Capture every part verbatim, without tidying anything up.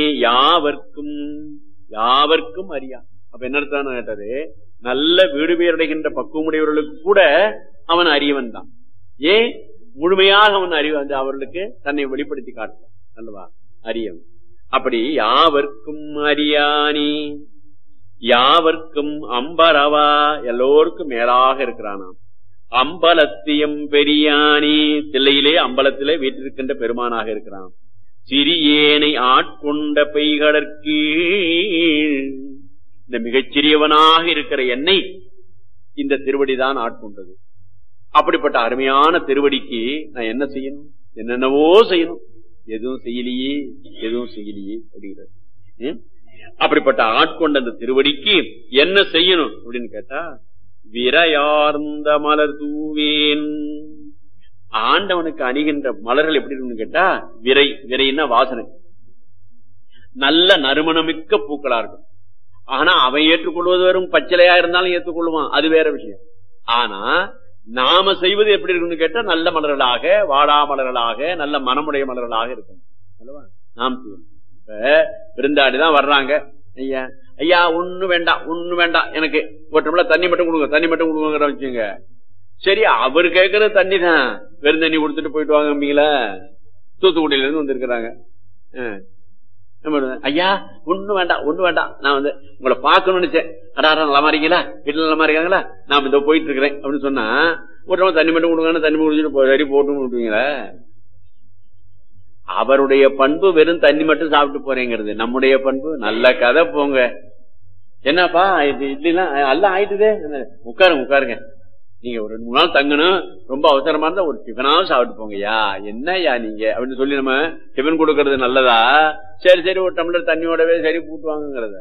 யாவர்க்கும் யாவர்க்கும் அறியா. அப்ப என்ன அர்த்தம் கேட்டது, நல்ல வீடு பேரடைகின்ற பக்குவமுடையவர்களுக்கு கூட அவன் அறியவன் தான். ஏன் முழுமையாக அவன் அறிவு வந்து அவர்களுக்கு தன்னை வெளிப்படுத்தி காட்டுவான் அல்லவா, அறியவன். அப்படி யாவர்க்கும் அறியானி, யாவர்க்கும் அம்பரவா, எல்லோருக்கும் மேலாக இருக்கிறானாம். அம்பலத்தியம் பெரியானி, தில்லையிலே அம்பலத்திலே வீட்டிருக்கின்ற பெருமானாக இருக்கிறான். சிறியேனை ஆட்கொண்ட பெய்கடற்கு, இந்த மிகச்சிறியவனாக இருக்கிற என்னை இந்த திருவடிதான் ஆட்கொண்டது. அப்படிப்பட்ட அருமையான திருவடிக்கு நான் என்ன செய்யணும், என்னென்னவோ செய்யணும், எதுவும் செய்யலையே எதுவும் செய்யலையே அப்படிங்கிறது. அப்படிப்பட்ட ஆட்கொண்ட அந்த திருவடிக்கு என்ன செய்யணும் அப்படின்னு கேட்டா, விரையார்ந்த மலர் தூவேன். ஆண்டவனுக்கு அணிகின்ற மலர்கள் எப்படி இருக்குன்னு கேட்டா, விரை, விரைன்னா வாசனை, நல்ல நறுமணமிக்க பூக்களா இருக்கும். ஆனா அவன் ஏற்றுக்கொள்வது வெறும் பச்சிலையா இருந்தாலும் ஏற்றுக்கொள்வான், அது வேற விஷயம். ஆனா நாம செய்வது எப்படி இருக்குன்னு கேட்டா, நல்ல மலர்களாக, வாடா மலர்களாக, நல்ல மனமுடைய மலர்களாக இருக்கும் அல்லவா. நாம் செய்யணும். இப்ப விருந்தாடிதான் வர்றாங்க, ஐயா ஐயா ஒண்ணு வேண்டாம் ஒண்ணு வேண்டாம், எனக்கு ஒரு டம்ளர் தண்ணி மட்டும் கொடுங்க, தண்ணி மட்டும் கொடுங்க வச்சுங்க. சரி, அவர் கேட்கறது தண்ணி தான், வெறும் தண்ணி கொடுத்துட்டு போயிட்டு வாங்க. தூத்துக்குடியில இருந்து வந்திருக்கிறாங்க. ஐயா ஒண்ணு வேண்டாம் ஒண்ணு வேண்டாம், நான் வந்து உங்களை பாக்கணும்னு நினைச்சேன். அடாரா நல்லா இருக்கீங்களா, வீட்டுல நல்லா இருக்காங்களா, நான் இந்த போயிட்டு இருக்கிறேன் அப்படின்னு சொன்னா, ஒரு டம்ளர் தண்ணி மட்டும் கொடுங்க, தண்ணி குடிச்சிட்டு சரி போட்டு விட்டுவீங்களா. அவருடைய பண்பு வெறும் தண்ணி மட்டும் சாப்பிட்டு போறேங்கிறது. நம்முடைய பண்பு நல்ல கதை போங்க, என்னப்பா இட்லாம் எல்லாம் ஆயிட்டுதே, உட்காருங்க உட்காருங்க, நீங்க ஒரு ரெண்டு மூணு நாள் தங்கணும், ரொம்ப அவசரமா இருந்தா ஒரு டிஃபனாவும் சாப்பிட்டு போங்கய்யா, என்னய்யா நீங்க அப்படின்னு சொல்லி நம்ம டிஃபன் கொடுக்கறது நல்லதா? சரி சரி ஒரு டம்ளர் தண்ணியோடவே சரி கூட்டுவாங்கிறத.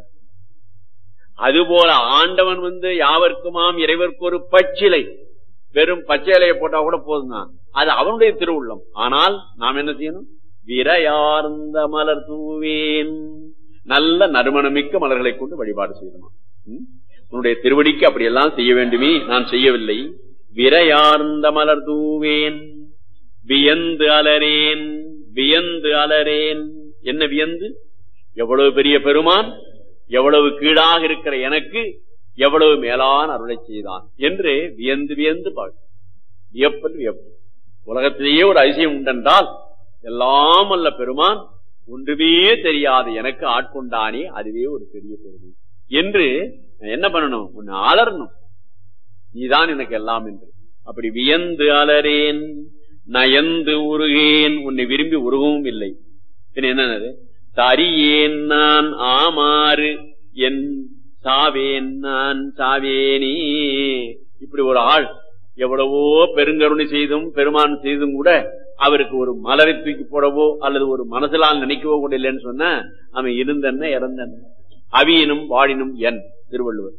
அதுபோல ஆண்டவன் வந்து யாவர்க்குமாம் இறைவர்க்கு ஒரு பச்சிலை, வெறும் பச்சை இலையை போட்டா கூட போதும் தான், அது அவனுடைய திருவுள்ளம். ஆனால் நாம் என்ன செய்யணும், விரையார்ந்த மலர் தூவேன், நல்ல நறுமணமிக்க மலர்களை கொண்டு வழிபாடு செய்யணும். உன்னுடைய திருவடிக்கு அப்படியெல்லாம் செய்ய வேண்டுமே, நான் செய்யவில்லை. விரையார்ந்த மலர் தூவேன், வியந்து அலரேன், வியந்து அலரேன். என்ன வியந்து, எவ்வளவு பெரிய பெருமான், எவ்வளவு கீழாக இருக்கிற எனக்கு எவ்வளவு மேலான அருளை செய்தான் என்று வியந்து வியந்து பார்க்க. வியப்பல் வியப்பு. உலகத்திலேயே ஒரு அதிசயம் உண்டென்றால், எல்லாம் அல்ல பெருமான் ஒன்றுமே தெரியாத எனக்கு ஆட்கொண்டானே, அதுவே ஒரு பெரிய பெருமை என்று என்ன பண்ணணும், உன்னை அலரணும், நீதான் எனக்கு எல்லாம் என்று. அப்படி வியந்து அலரேன், நயந்து உருகேன், உன்னை விரும்பி உருகவும் இல்லை. என்னது, தரியேன் நான் ஆமாறு என் சாவேன் நான் சாவேனே. இப்படி ஒரு ஆள் எவ்வளவோ பெருங்கருணை செய்தும் பெருமான் செய்தும் கூட அவருக்கு ஒரு மலரை தூக்கி போடவோ அல்லது ஒரு மனசிலால் நினைக்கவோ கூட இல்லைன்னு சொன்ன, அவன் இருந்தன்ன இறந்தன், அவியினும் வாழினும் என் திருவள்ளுவர்.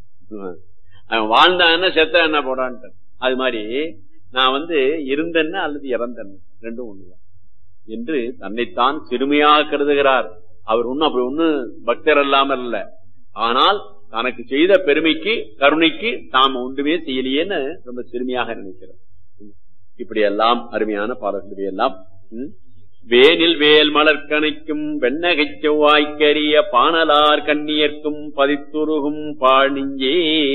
அவன் வாழ்ந்தான்னா செத்த என்ன போடான்ட்டு. அது மாதிரி நான் வந்து இருந்தன்ன அல்லது இறந்தன்ன ரெண்டும் ஒண்ணுதான் என்று தன்னைத்தான் சிறுமையாக கருதுகிறார். அவர் ஒன்னும் அப்படி ஒண்ணு பக்தர் இல்லாமல் இல்ல, ஆனால் தனக்கு செய்த பெருமைக்கு கருணைக்கு தாம் ஒன்றுமே செய்யலையேன்னு ரொம்ப சிறுமையாக நினைக்கிறார். இப்படி எல்லாம் அருமையான பாடல்கள் எல்லாம். வேனில் வேல் மலர்கணைக்கும் வெண்ணகை செவ்வாய்க்கரிய பானலார் கண்ணியர்க்கும் பதித்துருகும் பாணிஞ்சே.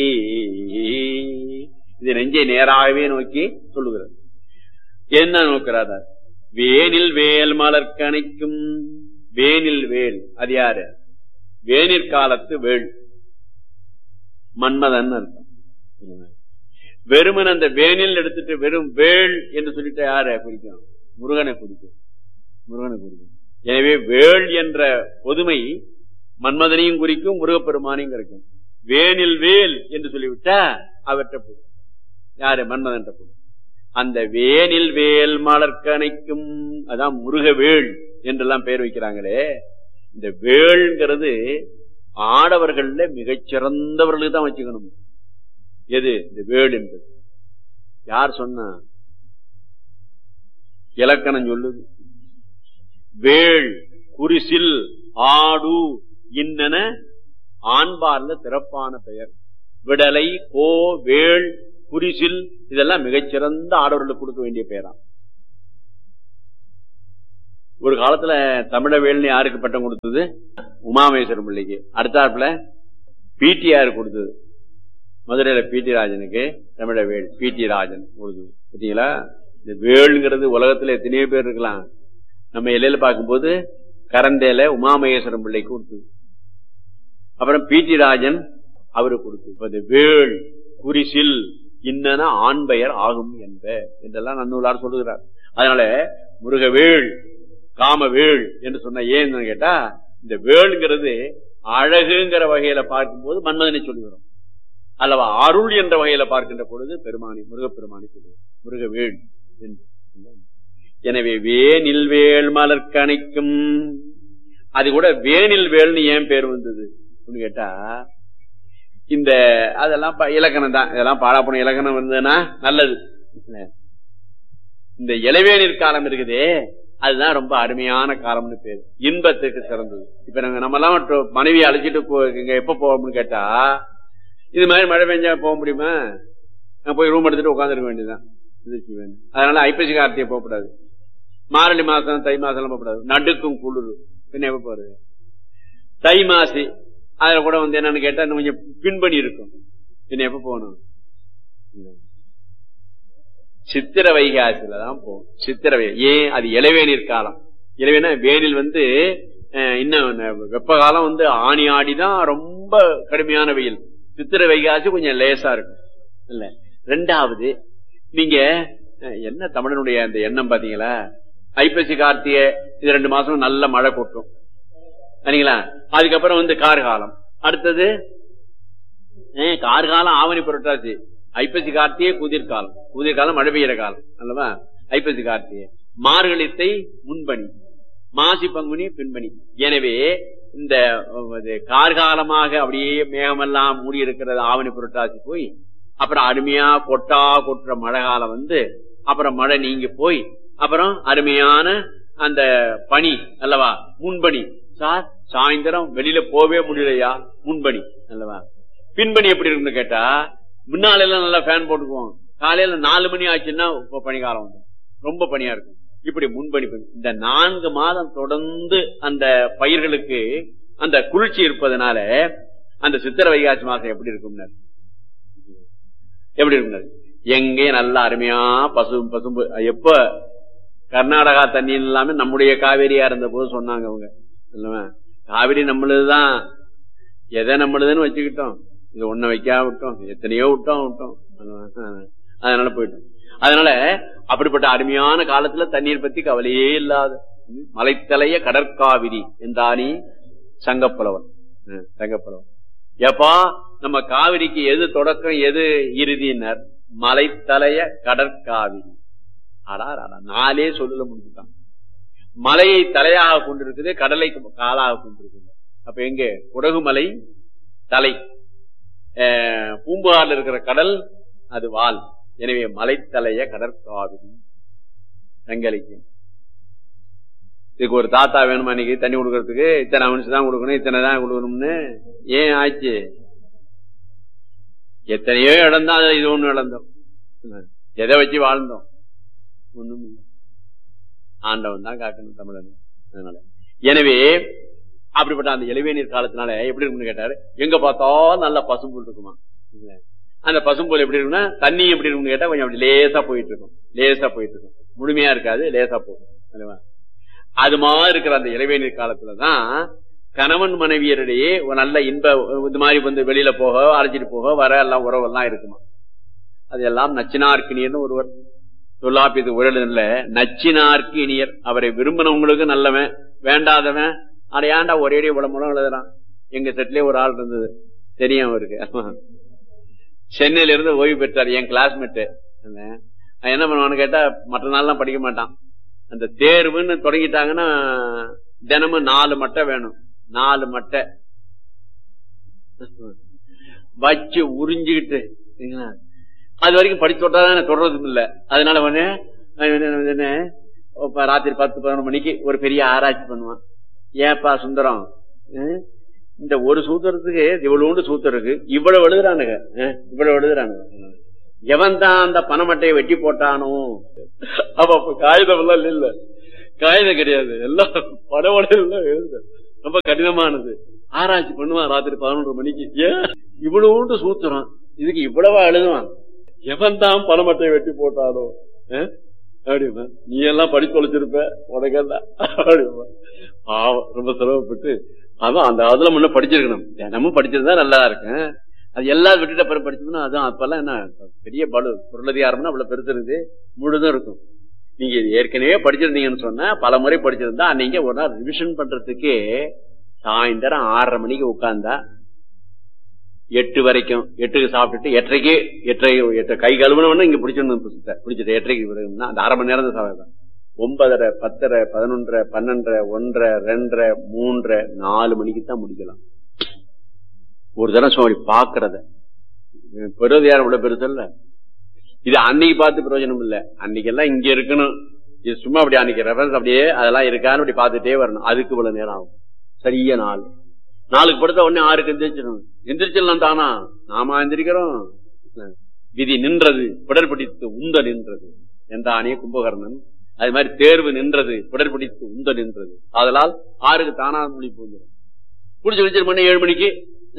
இது நெஞ்சை நேராகவே நோக்கி சொல்லுகிறார். என்ன நோக்கிறார், வேனில் வேல் மலர்கணைக்கும். வேனில் வேல் அது யாரு, வேனிற் காலத்து வேள் மன்மதன் அர்த்தம். வெறுமன் அந்த வேனில் எடுத்துட்டு வெறும் வேள் என்று சொல்லிட்டு யார குறிக்கும், முருகனை குறிக்கும், முருகனை குறிக்கும். எனவே வேள் என்ற பொதுமை மன்மதனையும் குறிக்கும், முருகப்பெருமானையும் குறிக்கும். வேனில் வேல் என்று சொல்லிவிட்டா அவற்றை போடும், யாரு, மன்மதன் போடும். அந்த வேனில் வேல் மலர்கணைக்கும், அதான் முருகவேள் என்றெல்லாம் பெயர் வைக்கிறாங்களே. இந்த வேள்ங்கிறது ஆடவர்கள்ல மிகச்சிறந்தவர்களுக்கு தான் வச்சுக்கணும். எது இந்த வேள் என்பது? யார் சொன்ன? இலக்கணம் சொல்லுது. வேள் குறிசில் ஆடு இன்னன ஆண்பார்ல சிறப்பான பெயர். விடலை கோ வேள் குறிசில் இதெல்லாம் மிகச்சிறந்த ஆடவர்களுக்கு கொடுக்க வேண்டிய பெயரா. ஒரு காலத்துல தமிழவேல்னு யாருக்கு பட்டம் கொடுத்தது? உமாமேஸ்வரம் பிள்ளைக்கு. அடுத்தாப்புல பிடிஆர் கொடுத்தது, மதுரையில பிடி ராஜனுக்கு தமிழவேல் பிடி ராஜன் கொடுத்தது. பார்த்தீங்களா? இந்த வேலுங்கிறது உலகத்துல எத்தனையோ பேர் இருக்கலாம். நம்ம எல்லையில பார்க்கும்போது கரந்தேல உமாமகேஸ்வரம் பிள்ளைக்கு கொடுத்தது. அப்புறம் பிடி ராஜன் அவரு கொடுத்தது. வேள் குறிசில் இன்னன ஆண் பெயர் ஆகும் என்ப என்றெல்லாம் நன்னூலார் சொல்லுகிறார். அதனால முருகவேள் காமவேள் என்று சொன்ன ஏன்னு கேட்டா, இந்த வேள்ங்கிறது அழகுங்கிற வகையில பார்க்கும்போது மன்மதனை சொல்லுகிறோம் அல்லவா, அருள் என்ற வகையில பார்க்கின்ற பொழுது பெருமானி முருகப்பெருமானி சொல்லுவோம் முருகவேள் என்று. எனவே வேனில் வேள் மலர்கணைக்கும், அது கூட வேனில் வேள்னு ஏன் பேர் வந்தது கேட்டா, இந்த அதெல்லாம் இலக்கணம் தான், இதெல்லாம் பாடாப்போன இலக்கணம் வந்ததுன்னா நல்லது. இந்த இளவேநீர் காலம் இருக்குதே அதுதான் ரொம்ப அருமையான காலம்னு பேரு, இன்பத்துக்கு சிறந்தது. இப்ப நாங்க நம்ம எல்லாம் மனைவியை அழைச்சிட்டு இங்க எப்ப போவோம்னு கேட்டா, இது மாதிரி மழை பெஞ்சா போக முடியுமா? நான் போய் ரூம் எடுத்துட்டு உட்காந்துருக்க வேண்டியதுதான். அதனால ஐப்பசி கார்த்திகை போகக்கூடாது, மாரளி மாசம் தை மாசம் எல்லாம் போகக்கூடாது, நடுக்கும் குளிர். பின்ன எப்ப போறது? தை மாசி அதுல கூட வந்து என்னன்னு கேட்டா இன்னும் கொஞ்சம் பின்பணி இருக்கும். பின்ன எப்ப போகணும்? சித்திர வைகாசியில தான் போகும். சித்திர வை ஏன்? அது இளவேநீர் காலம். இளவேனா வேனில் வந்து இன்னும் வெப்ப காலம் வந்து ஆணி ஆடிதான் ரொம்ப கடுமையான வெயில். சித்திர வைகாசி கொஞ்சம் லேசா இருக்கும் இல்ல. ரெண்டாவது, நீங்க என்ன தமிழனுடைய அந்த எண்ணம் பாத்தீங்களா, ஐப்பசி கார்த்திகை இது ரெண்டு மாசம் நல்ல மழை கொட்டும் சரிங்களா. அதுக்கப்புறம் வந்து கார்காலம், அடுத்தது கார்காலம் ஆவணி புரட்டாசி, ஐப்பசி கார்த்திகை குதிர்காலம், குதிர்காலம் மழை பெய்யற காலம் அல்லவா. ஐப்பசி கார்த்திகை, மார்கழித்தை முன்பணி, மாசி பங்குனி பின்பணி. எனவே இந்த கார்காலமாக அப்படியே மேகமெல்லாம் மூடி இருக்கிறது ஆவணி புரட்டாசி போய், அப்புறம் அருமையா கொட்டா கொட்டுற மழை காலம் வந்து, அப்புறம் மழை நீங்கி போய், அப்புறம் அருமையான அந்த பனி அல்லவா முன்பணி. சார் சாயந்தரம் வெளியில போவே முடியலையா, முன்பணி அல்லவா. பின்பணி எப்படி இருக்குன்னு கேட்டா, முன்னால எல்லாம் நல்லா ஃபேன் போட்டுக்குவோம், காலையில நாலு மணி ஆச்சுன்னா இப்ப பனிக்காலம் வந்து ரொம்ப பனியா இருக்கும். இப்படி முன்பணி. இந்த நான்கு மாதம் தொடர்ந்து அந்த பயிர்களுக்கு அந்த குளிர்ச்சி இருப்பதனால அந்த சித்திர வைகாசி மாசம் எப்படி இருக்கும் எப்படி இருக்கும்? எங்கே நல்ல அருமையா பசு பசும்பு. எப்ப கர்நாடகா தண்ணி இல்லாம நம்முடைய காவேரியா இருந்த போது சொன்னாங்க அவங்க இல்லவா, காவிரி நம்மளுதுதான், எதை நம்மளுதுன்னு வச்சுக்கிட்டோம், இது ஒன்ன வைக்காம விட்டோம், எத்தனையோ விட்டோம் விட்டோம் அதனால போயிட்டோம். அதனால அப்படிப்பட்ட அருமையான காலத்துல தண்ணீர் பத்தி கவலையே இல்லாத மலைத்தலைய கடற்காவிரி என்றானி சங்கப்புலவன். சங்கப்புலவன் எப்பா நம்ம காவிரிக்கு எது தொடக்கம் எது இறுதியினர்? மலைத்தலைய கடற்காவிரி. ஆடா நாளே சொல்ல முடிஞ்சுட்டான். மலையை தலையாக கொண்டிருக்குது, கடலை காலாக கொண்டிருக்குது. அப்ப எங்க குடகுமலை தலை, பூம்புகார்ல இருக்கிற கடல் அது வால். எனவே மலைத்தலைய கடற்காவிரி தங்கலைக்கு. இதுக்கு ஒரு தாத்தா வேணுமா இன்னைக்கு தண்ணி கொடுக்கறதுக்கு? இத்தனை மனுஷன் தான் கொடுக்கணும், இத்தனை தான் கொடுக்கணும்னு ஏன் ஆச்சு? எத்தனையோ இடம் தான், இது ஒண்ணு இழந்தோம். எதை வச்சு வாழ்ந்தோம்? ஒண்ணும் இல்லை. ஆண்டவன் தான் காக்கணும் தமிழன். அதனால எனவே அப்படிப்பட்ட அந்த இளவேநீர் காலத்தினால எப்படி இருக்குன்னு கேட்டாரு, எங்க பார்த்தாலும் நல்ல பசும்புல் இருக்குமா. அந்த பசும்புல் எப்படி இருக்குன்னா, தண்ணி எப்படி இருக்குன்னு கேட்டா கொஞ்சம் அப்படி லேசா போயிட்டு இருக்கும், லேசா போயிட்டு இருக்கும், முழுமையா இருக்காது, லேசா போகும். அது மாதிரி இருக்கிற அந்த இளவேநீர் காலத்துலதான் கணவன் மனைவியரிடையே ஒரு நல்ல இன்ப இது மாதிரி வந்து வெளியில போக அழைச்சிட்டு போக வர எல்லாம் உறவெல்லாம் இருக்குமா. அதெல்லாம் நச்சினார்க்கினியர்னு ஒருவர் தொல்லாப்பியது உரையில நச்சினார்க்கு இனியர், அவரை விரும்பினவங்களுக்கு நல்லவன், வேண்டாதவன் அடையாண்டா ஒரே உடம்புலம் எழுதுறான். எங்க செட்லயே ஒரு ஆள் இருந்தது தெரியும் அவருக்கு, சென்னையில இருந்து ஓய்வு பெற்றார், என் கிளாஸ்மேட்டு. என்ன பண்ணுவான்னு கேட்டா மற்ற நாள்லாம் படிக்க மாட்டான். அந்த தேர்வுன்னு தொடங்கிட்டாங்கன்னா தினமும் நாலு மட்டை வேணும், நாலு மட்டை வச்சு உறிஞ்சுக்கிட்டு அது வரைக்கும் படிச்சு தொட்டாதான் தொடர்றதும் இல்லை. அதனால என்ன ராத்திரி பத்து பதினொன்று மணிக்கு ஒரு பெரிய ஆராய்ச்சி பண்ணுவான். ஏப்பா சுந்தரம், இந்த ஒரு சூத்திரத்துக்கு இவ்வளவு சூத்திரம் இருக்கு, இவ்வளவு எழுதுறானுங்க, இவ்வளவு எழுதுறானுங்க. எவன் தான் அந்த பணமட்டையை வெட்டி போட்டானோ, அப்ப காகிதம் எல்லாம் இல்ல, காகிதம் கிடையாது, எல்லாம் படவடையில எழுது. ரொம்ப கடினமானது. ஆராய்ச்சி பண்ணுவான் ராத்திரி பதினொன்று மணிக்கு. ஏன் இவ்வளவு சூத்துறான், இதுக்கு இவ்வளவா எழுதுவான்? எவன் தான் பணமட்டை வெட்டி போட்டானோ அப்படிமா, நீ எல்லாம் படிச்சு தொலைச்சிருப்ப உனக்கெல்லாம் அப்படிமா. பாவம், ரொம்ப சிரமப்பட்டு. அதான் அந்த அதுல முன்ன படிச்சிருக்கணும், தினமும் படிச்சிருந்தா நல்லா இருக்கும். அது எல்லாம் விட்டுட்டு அப்புறம் படிச்சோம்னா அதான் அப்பெல்லாம் என்ன பெரிய பலு பொருளதிகாரம்னா அவ்வளவு பெருசு இருக்குது, முழுதும் இருக்கும். நீங்க ஏற்கனவே படிச்சிருந்தீங்கன்னு சொன்னா பல முறை படிச்சிருந்தா நீங்க ஒரு நாள் ரிவிஷன் பண்றதுக்கு சாயந்தரம் ஆறரை மணிக்கு உட்கார்ந்தா எட்டு வரைக்கும், எட்டுக்கு சாப்பிட்டுட்டு எட்டரைக்கு எட்டரை எட்டு கை கழுவுனவொன்னு இங்க பிடிச்சிடணும் புத்தகத்தை பிடிச்சிட்டு எட்டரைக்கு அந்த அரை மணி நேரம் தான் சாப்பிடுறேன். ஒன்பதரை பத்தரை பதினொன்றரை பன்னெண்டரை ஒன்றரை ரெண்டரை மூன்றரை நாலு மணிக்கு தான் முடிக்கலாம். ஒரு தடவை சும்மா பாக்குறத பெருது யாரும் இவ்வளவு பெருசு இல்ல. இது அன்னைக்கு பார்த்து பிரயோஜனம் இல்ல, அன்னைக்கு எல்லாம் இங்க இருக்கணும். இது சும்மா அப்படி அன்னைக்கு ரெஃபரன்ஸ் அப்படியே அதெல்லாம் இருக்கான்னு அப்படி பார்த்துட்டே வரணும். அதுக்கு இவ்வளவு நேரம் ஆகும். சரியா நாலு நாளுக்கு படுத்த உடனே ஆறுக்கு எந்திரிச்சிடணும். எந்திரிச்சிடலாம் தானா, நாம எந்திரிக்கிறோம். விதி நின்றது பிடர்பிடித்து உந்த நின்றது என்றானே கும்பகர்ணன். அது மாதிரி தேர்வு நின்றது பிடர்பிடித்து உந்த நின்றது. அதனால் ஆறுக்கு தானா முடிப்பு வந்துடும். குடிச்சு குடிச்சு மணி ஏழு மணிக்கு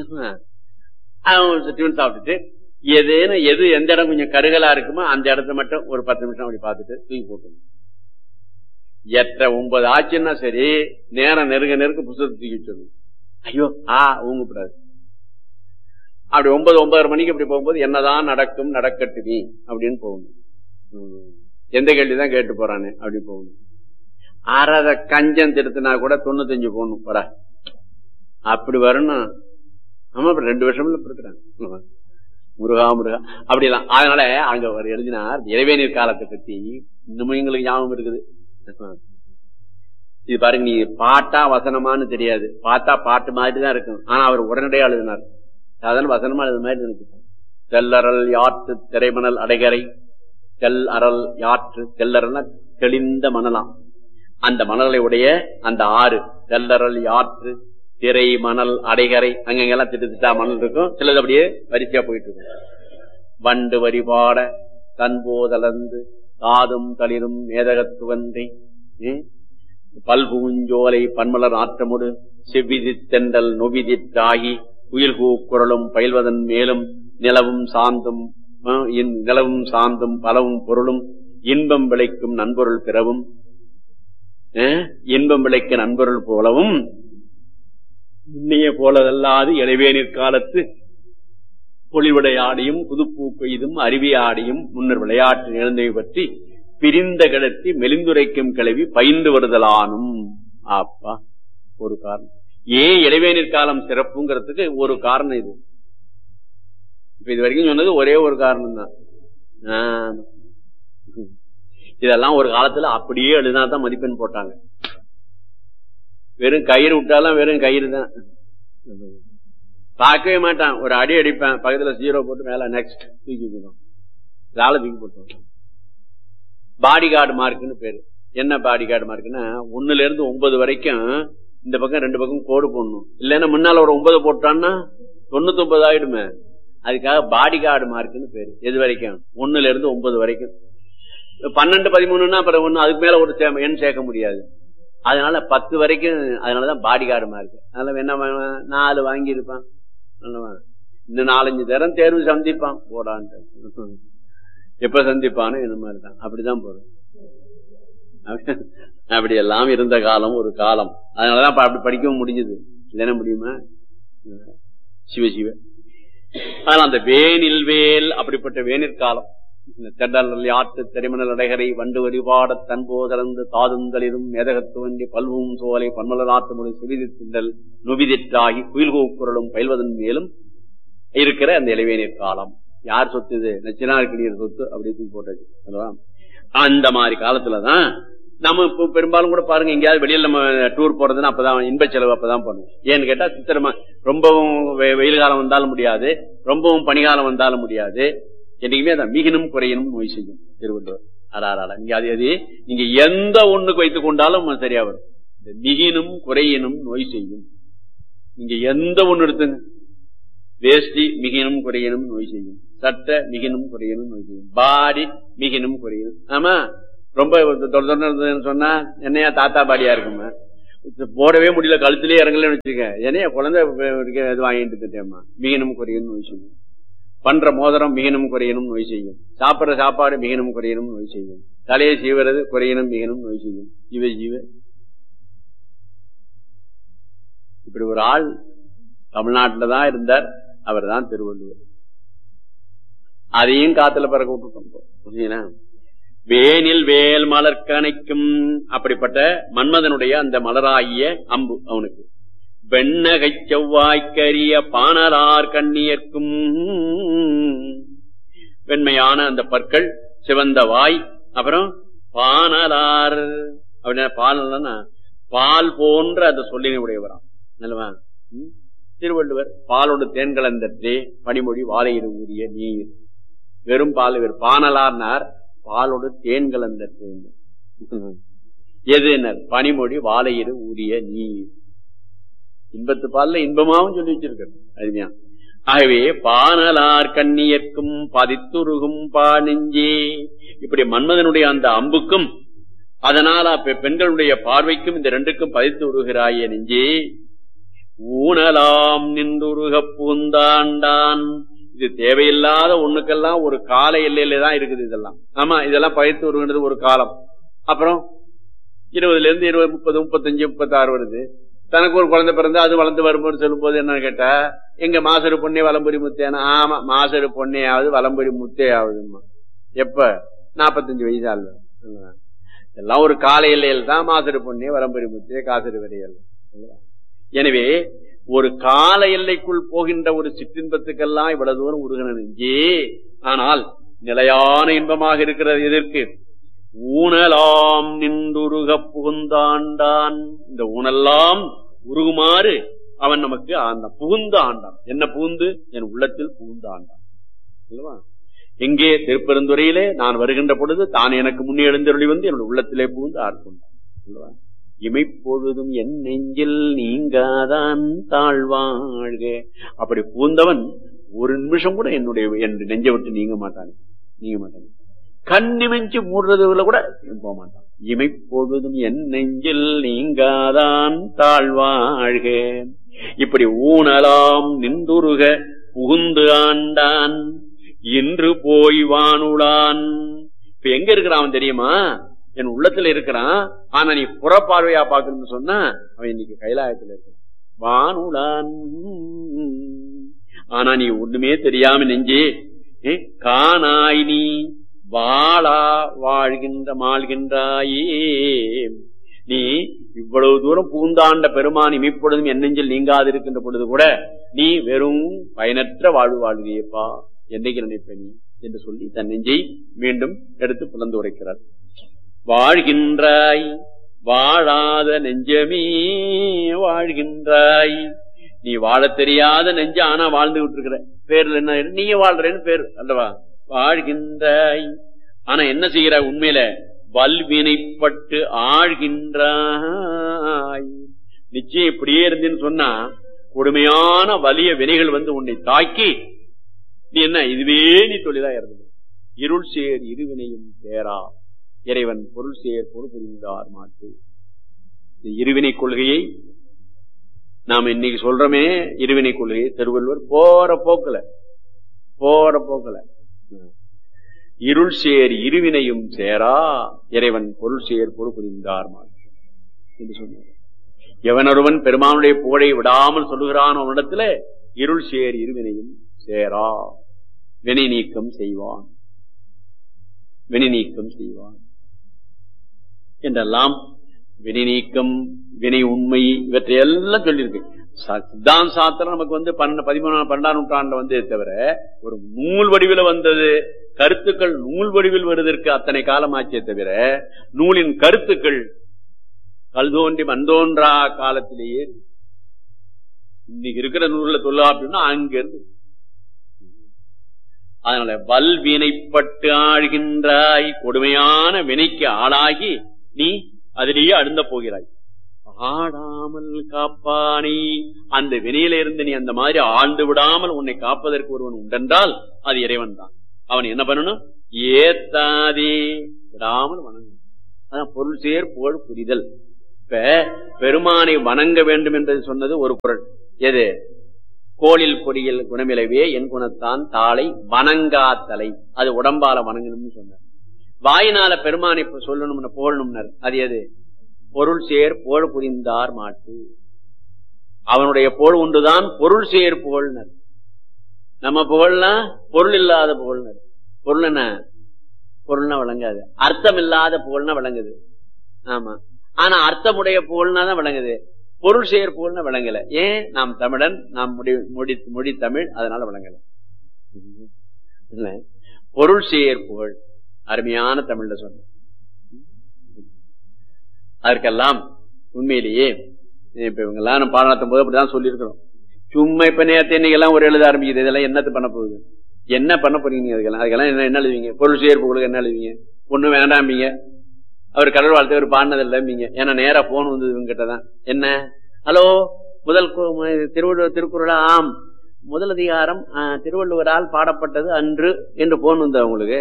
டிஃபன் சாப்பிட்டுட்டு எதேனும் எது எந்த இடம் கொஞ்சம் கருகலா இருக்குமோ அந்த இடத்த மட்டும் ஒரு பத்து நிமிஷம் அப்படி பார்த்துட்டு தூக்கி போட்டணும். எட்டரை ஒன்பது ஆச்சுன்னா சரி, நேரம் நெருங்க நெருங்க புத்தகத்தை தூக்கி வச்சிடணும். ஐயோ ஆ ஊங்கப்படாது. அப்படி ஒன்பது ஒன்பதரை மணிக்கு அப்படி போகும்போது என்னதான் நடக்கும் நடக்கட்டுமே அப்படின்னு போகணும். எந்த கேள்விதான் கேட்டு போறானே அப்படி போகணும். அறத கஞ்சம் திருத்தினா கூட தொண்ணூத்தஞ்சு போகணும் பட அப்படி வரணும். ஆமா, இப்ப ரெண்டு வருஷம்ல இருக்கிறாங்க முருகா முருகா அப்படிலாம். அதனால அங்க ஒரு எழுதினார் இறைவேநீர் காலத்தை பத்தி. இன்னமும் எங்களுக்கு ஞாபகம் இருக்குது. இது பாருங்க, நீ பாட்டா வசனமானு தெரியாது, பார்த்தா பாட்டு மாதிரி தான் இருக்கும். ஆனா அவர் உடனடியாக எழுதினார். அதனால வசனமா எழுது மாதிரி நினைச்சுட்டார். தெல்லறல் யாற்று திரைமணல் அடைகரை, தெல் அறல் யாற்று, தெல்லறல்னா தெளிந்த மணலாம். அந்த மணலை உடைய அந்த ஆறு தெல்லறல் யாற்று திரை மணல் அடைகரை, அங்கெல்லாம் திட்டு திட்டா மணல் இருக்கும். சிலது அப்படியே வரிசையா போயிட்டு இருக்கும். வண்டு வரிபாட தன்போதலந்து காதும் தளிரும் மேதகத்துவந்தை பல்பூஞ்சோலை பன்மலர் ஆற்றமுடு செவ்விதி தெண்டல் நொவிதித்தாகி உயிர் கூக்குரலும் பயில்வதன் மேலும் நிலவும் சாந்தும் நிலவும் சாந்தும் பலவும் பொருளும் இன்பம் விளைக்கும் நண்பொருள் பிறவும் இன்பம் விளைக்க நண்பொருள் போலவும் இன்னைய போலதல்லாது இளைவேநீர் காலத்து பொலிவுடை ஆடியும் புதுப்பூ கொய்தும் அருவி ஆடியும் முன்னர் விளையாட்டு நிகழ்ந்தவை பற்றி பிரிந்த கிடத்தி மெலிந்துரைக்கும் கிளவி பயின்று வருதலானும். அப்பா ஒரு காரணம். ஏன் இளைவேநீர் காலம் சிறப்புங்கிறதுக்கு ஒரு காரணம் இது. இப்ப இது வரைக்கும் சொன்னது ஒரே ஒரு காரணம் தான். இதெல்லாம் ஒரு காலத்துல அப்படியே எழுதினாதான் மதிப்பெண் போட்டாங்க. வெறும் கயிறு விட்டாலும் வெறும் கயிறு தான், பார்க்கவே மாட்டான். ஒரு அடி அடிப்பேன், பக்கத்துல ஜீரோ போட்டு மேல நெக்ஸ்ட் தூக்கி வச்சிடும், வேலை தூக்கி போட்டு. பாடி கார்டு மார்க்குன்னு பேரு. என்ன பாடி கார்டு மார்க்குன்னா ஒண்ணுல இருந்து ஒன்பது வரைக்கும் இந்த பக்கம் ரெண்டு பக்கம் கோடு போடணும். இல்லைன்னா முன்னால ஒரு ஒன்பது போட்டான்னா தொண்ணூத்தி ஒன்பது ஆயிடுமே. அதுக்காக பாடி கார்டு மார்க்குன்னு பேரு. எது வரைக்கும்? ஒண்ணுல இருந்து ஒன்பது வரைக்கும். பன்னெண்டு பதிமூணுன்னா அப்புறம் ஒண்ணு அதுக்கு மேல ஒரு எண் சேர்க்க முடியாது. அதனால பத்து வரைக்கும். அதனாலதான் பாடி கார்டு மார்க். அதனால என்ன நாலு வாங்கி இருப்பான், இன்னும் நாலஞ்சு தரம் தேர்வு சந்திப்பான் போடான்ட்டு. எப்ப சந்திப்பானோ என்ன மாதிரிதான் அப்படிதான் போறோம். அப்படி எல்லாம் இருந்த காலம் ஒரு காலம். அதனாலதான் அப்படி படிக்கவும் முடிஞ்சது. இல்லைன்னா முடியுமா? சிவ சிவ. அதனால அந்த வேனில் வேல் அப்படிப்பட்ட வேனிற் காலம். தெண்டல் யாற்று திரைமணல் அடைகரை வண்டு வழிபாட தன்போதலந்து தாதுந்தளிரும் மேதகத்துவண்டி பல்வும் சோலை பன்மலர் ஆற்று முறை சிறிது திண்டல் நுவிதிற்றாகி குயில் கூக்குரலும் பயில்வதன் மேலும் இருக்கிற அந்த இளைவேநீர் காலம். யார் சொத்து இது? நச்சினார்கிணியர் சொத்து. அப்படி போட்டாச்சு. அந்த மாதிரி காலத்துலதான் நம்ம இப்ப பெரும்பாலும் கூட பாருங்க, எங்கேயாவது வெளியில நம்ம டூர் போறதுன்னா அப்பதான் இன்ப செலவு அப்பதான் பண்ணுவோம். ஏன்னு கேட்டா சித்திரமா ரொம்பவும் வெயில் காலம் வந்தாலும் முடியாது, ரொம்பவும் பனிகாலம் வந்தாலும் முடியாது. என்னைக்குமே அதான் மிகினும் குறையினும் நோய் செய்யும் திருவள்ளுவர். அடாராடா, நீங்க அது எது நீங்க எந்த ஒண்ணுக்கு வைத்துக் கொண்டாலும் சரியா வரும். மிகினும் குறையினும் நோய் செய்யும். நீங்க எந்த ஒண்ணு எடுத்துங்க, வேஷ்டி மிகினும் குறையினும் நோய் செய்யும், சட்டை மிகினும் குறையினும் நோய் செய்யும், பாடி மிகினும் குறையினும். ஆமா, ரொம்ப தொடர்ந்து சொன்னா என்னையா தாத்தா பாடியா இருக்குமா, போடவே முடியல, கழுத்திலே இறங்கலன்னு வச்சுக்க, என்னையா குழந்தை இது வாங்கிட்டு இருக்கேம்மா, மிகனும் குறையணும் நோய் செய்யும். பண்ற மோதிரம் மிகனும் குறையணும் நோய் செய்யும். சாப்பிடுற சாப்பாடு மிகனும் குறையணும் நோய் செய்யும். தலையை சீவுறது குறையணும் மிகனும் நோய் செய்யும். ஜீவ ஜீவ இப்படி ஒரு ஆள் தமிழ்நாட்டில தான் இருந்தார். அவர் தான் திருவள்ளுவர். அதையும் காத்துல பறக்க விட்டுட்டோம். வேனில் வேல் மலர்கணைக்கும் அப்படிப்பட்ட மன்மதனுடைய அந்த மலராகிய அம்பு அவனுக்கு. வெண்ணகை செவ்வாய்க்கரிய பானலார் கண்ணியர்க்கும், வெண்மையான அந்த பற்கள், சிவந்த வாய், அப்புறம் பானலார் அப்படின்னா பால் பால் போன்ற அந்த சொல்லினை உடையவராம். நல்லவா திருவள்ளுவர். பாலோடு தேன் கலந்தே பனிமொழி வாழையிடு ஊறிய நீர். வெறும் பால் வேறு. பானலார்னார் பாலோடு தேன் கலந்த தேன். எதுனர் பனிமொழி வாழையிடு ஊறிய நீர். இன்பத்து பால்ல இன்பமாவும் சொல்லி வச்சிருக்காரு. அருமையா. ஆகவே பானலார் கண்ணியர்க்கும் பதித்துருகும் பா நெஞ்சே. இப்படி மன்மதனுடைய அந்த அம்புக்கும் அதனால பெண்களுடைய பார்வைக்கும் இந்த ரெண்டுக்கும் பதித்து உருகிறாய நெஞ்சே. ஊனலாம் நின்றுருக பூந்தாண்டான். இது தேவையில்லாத ஒண்ணுக்கெல்லாம் ஒரு கால எல்லையில தான் இருக்குது இதெல்லாம். ஆமா, இதெல்லாம் பதித்து உருகின்றது ஒரு காலம். அப்புறம் இருபதுல இருந்து இருபது முப்பது முப்பத்தஞ்சு முப்பத்தாறு வருது. தனக்கு ஒரு குழந்தை பிறந்தா அது வளர்ந்து வரும்போது சொல்லும் போது என்ன கேட்டா, எங்க மாசரு பொண்ணே வலம்புரி முத்தேனா? ஆமா, மாசரு பொண்ணே ஆகுது வலம்புரி முத்தே ஆகுதுமா. எப்ப? நாப்பத்தஞ்சு வயசு ஆள். எல்லாம் ஒரு கால எல்லையில் தான் மாசரு பொண்ணே வலம்புரி முத்தே காசரு வரையல். எனவே ஒரு கால எல்லைக்குள் போகின்ற ஒரு சிற்றின்பத்துக்கெல்லாம் இவ்வளவு தூரம் உருகின நெஞ்சே. ஆனால் நிலையான இன்பமாக இருக்கிறது எதற்கு? ஊனலாம் நின்றுருக புகுந்தாண்டான். இந்த ஊனெல்லாம் உருகுமாறு அவன் நமக்கு அந்த புகுந்த ஆண்டான். என்ன புகுந்து? என் உள்ளத்தில் புகுந்த ஆண்டான். இல்லவா? எங்கே? திருப்பெருந்துறையிலே நான் வருகின்ற பொழுது தான் எனக்கு முன்னே எழுந்தருளி வந்து என்னுடைய உள்ளத்திலே புகுந்து ஆட்கொண்டான். இல்லவா? இமைப்பொழுதும் என் நெஞ்சில் நீங்காதான் தாழ்வாழ்க. அப்படி பூந்தவன் ஒரு நிமிஷம் கூட என்னுடைய என் நெஞ்சை விட்டு நீங்க மாட்டாங்க, நீங்க மாட்டாங்க. கண்ணிமைச்சு மூடுறதுல கூட போக மாட்டான். இமைப்பொழுதும் என் நெஞ்சில் நீங்காதான் தாழ்வாழ்க. இப்படி ஊனலாம் நின்றுருக புகுந்து ஆண்டான் இன்று போய் வானுளான். இப்ப எங்க இருக்கிறான் தெரியுமா? என் உள்ளத்துல இருக்கிறான். ஆனா நீ புறப்பார்வையா பாக்கணும்னு சொன்னா அவன் இன்னைக்கு கைலாயத்துல இருக்கிறான், வானுளான். ஆனா நீ ஒண்ணுமே தெரியாம நெஞ்சே காணாய் நீ வாழா வாழ்கின்ற மாழ்கின்றாயே. நீ இவ்வளவு தூரம் பூந்தாண்ட பெருமான் இமைப்பொழுதும் என் நெஞ்சில் நீங்காது இருக்கின்ற பொழுது கூட நீ வெறும் பயனற்ற வாழ்வு வாழ்கியப்பா, என்னைக்கு நினைப்ப நீ என்று சொல்லி தன் நெஞ்சை மீண்டும் எடுத்து புலந்து உரைக்கிறார். வாழ்கின்றாய் வாழாத நெஞ்சமே வாழ்கின்றாய். நீ வாழ தெரியாத நெஞ்ச ஆனா வாழ்ந்து விட்டு இருக்கிற பேர்ல என்ன நீங்க வாழ்றேன்னு பேரு அல்லவா? வாழ்கின்றாய். ஆனா என்ன செய்கிற? உண்மையில வல்வினைப்பட்டு ஆழ்கின்றாய். நிச்சயம் இப்படியே இருந்தேன்னு சொன்னா கொடுமையான வலிய வினைகள் வந்து உன்னை தாக்கி நீ என்ன இதுவே நீ தொழிலா இறந்து இருள் சேர் இருவினையும் சேரா இறைவன் பொருள் சேர் பொருள் புரிந்தார் மாட்டு. இந்த இருவினை கொள்கையை நாம இன்னைக்கு சொல்றோமே, இருவினை கொள்கையை திருவள்ளுவர் போற போக்குல போற போக்குல இருள் சேர் இருவினையும் சேரா இறைவன் பொருள் சேர் பொருள் புரிந்தார் மாட்டு என்று சொன்னார். எவனொருவன் பெருமானுடைய புகழை விடாமல் சொல்லுகிறான் அவனிடத்துல இருள் சேர் இருவினையும் சேரா வினை நீக்கம் செய்வான், வினை நீக்கம் செய்வான் என்றெல்லாம் வினை நீக்கம் வினை உண்மை இவற்றையெல்லாம் சொல்லியிருக்கு. சித்தாந்த சாஸ்திரம் நமக்கு வந்து பதிமூணாம் பன்னெண்டாம் நூற்றாண்டு வந்து தவிர ஒரு நூல் வடிவில் வந்தது. கருத்துக்கள் நூல் வடிவில் வருவதற்கு அத்தனை காலம் ஆச்சே தவிர நூலின் கருத்துக்கள் கல் தோன்றி மண்தோன்றா காலத்திலேயே இன்னைக்கு இருக்கிற நூல்ல சொல்லா அப்படின்னா அங்கிருந்து. அதனால வல்வினைப்பட்டு ஆழ்கின்றாய், கொடுமையான வினைக்கு ஆளாகி நீ அதிலேயே அழுந்த போகிறாய். ஆடாமல் காப்பானே, அந்த வினையில இருந்து நீ அந்த மாதிரி ஆழ்ந்து விடாமல் உன்னை காப்பதற்கு ஒருவன் உண்டென்றால் அது இறைவன் தான். அவன் என்ன பண்ணணும்? ஏத்தாதே விடாமல் வணங்கும். அதான் பொருள் சேர் புகழ் புரிதல். இப்ப பெருமானை வணங்க வேண்டும் என்பது சொன்னது ஒரு குறள். எது? கோளில் பொறியில் குணமிலவே என் குணத்தான் தாளை வணங்காத்தலை, அது உடம்பால வணங்கணும்னு சொன்னார். வாயினால பெருமானை சொல்லணும்னு புகழணும்னர், அது எது? பொருள் சேர் புகழ் புரிந்தார் மாட்டு, அவனுடைய புகழ் ஒன்றுதான் பொருள் சேர் புகழ்னர். நம்ம புகழ்னா பொருள் இல்லாத புகழ்னர். பொருள் என்ன? பொருள்னா விளங்காது. அர்த்தம் இல்லாத புகழ்னா விளங்குது. ஆமா, ஆனா அர்த்தமுடைய புகழ்னா தான் விளங்குது. பொருள் சேர் புகழ்னா விளங்கல. ஏன்? நாம் தமிழன், நாம் முடி மொழி மொழி தமிழ், அதனால விளங்கல. பொருள் சேர் புகழ் அருமையான தமிழ்ல சொன்ன. அதற்கெல்லாம் உண்மையிலேயே இப்ப இவங்க எல்லாம் நம்ம பாடம் நடத்தும் போது அப்படிதான் சொல்லியிருக்கிறோம். சும்மா இப்ப நேரத்தை இன்னைக்கு எல்லாம் ஒரு எழுத ஆரம்பிக்குது. இதெல்லாம் என்னத்து பண்ண போகுது? என்ன பண்ண போறீங்க? அதுக்கெல்லாம் அதுக்கெல்லாம் என்ன என்ன எழுதுவீங்க? பொருள் சேர் புகழுக்கு என்ன எழுதுவீங்க? ஒண்ணும் வேண்டாம்பீங்க. அவர் கடவுள் வாழ்த்து அவர் பாடினது இல்லைம்பீங்க. ஏன்னா நேரா போன் வந்தது இவங்க கிட்டதான். என்ன, ஹலோ, முதல் திருவள்ளுவர் திருக்குறளா? ஆம், முதல் அதிகாரம் திருவள்ளுவரால் பாடப்பட்டது அன்று என்று போன் வந்த அவங்களுக்கு.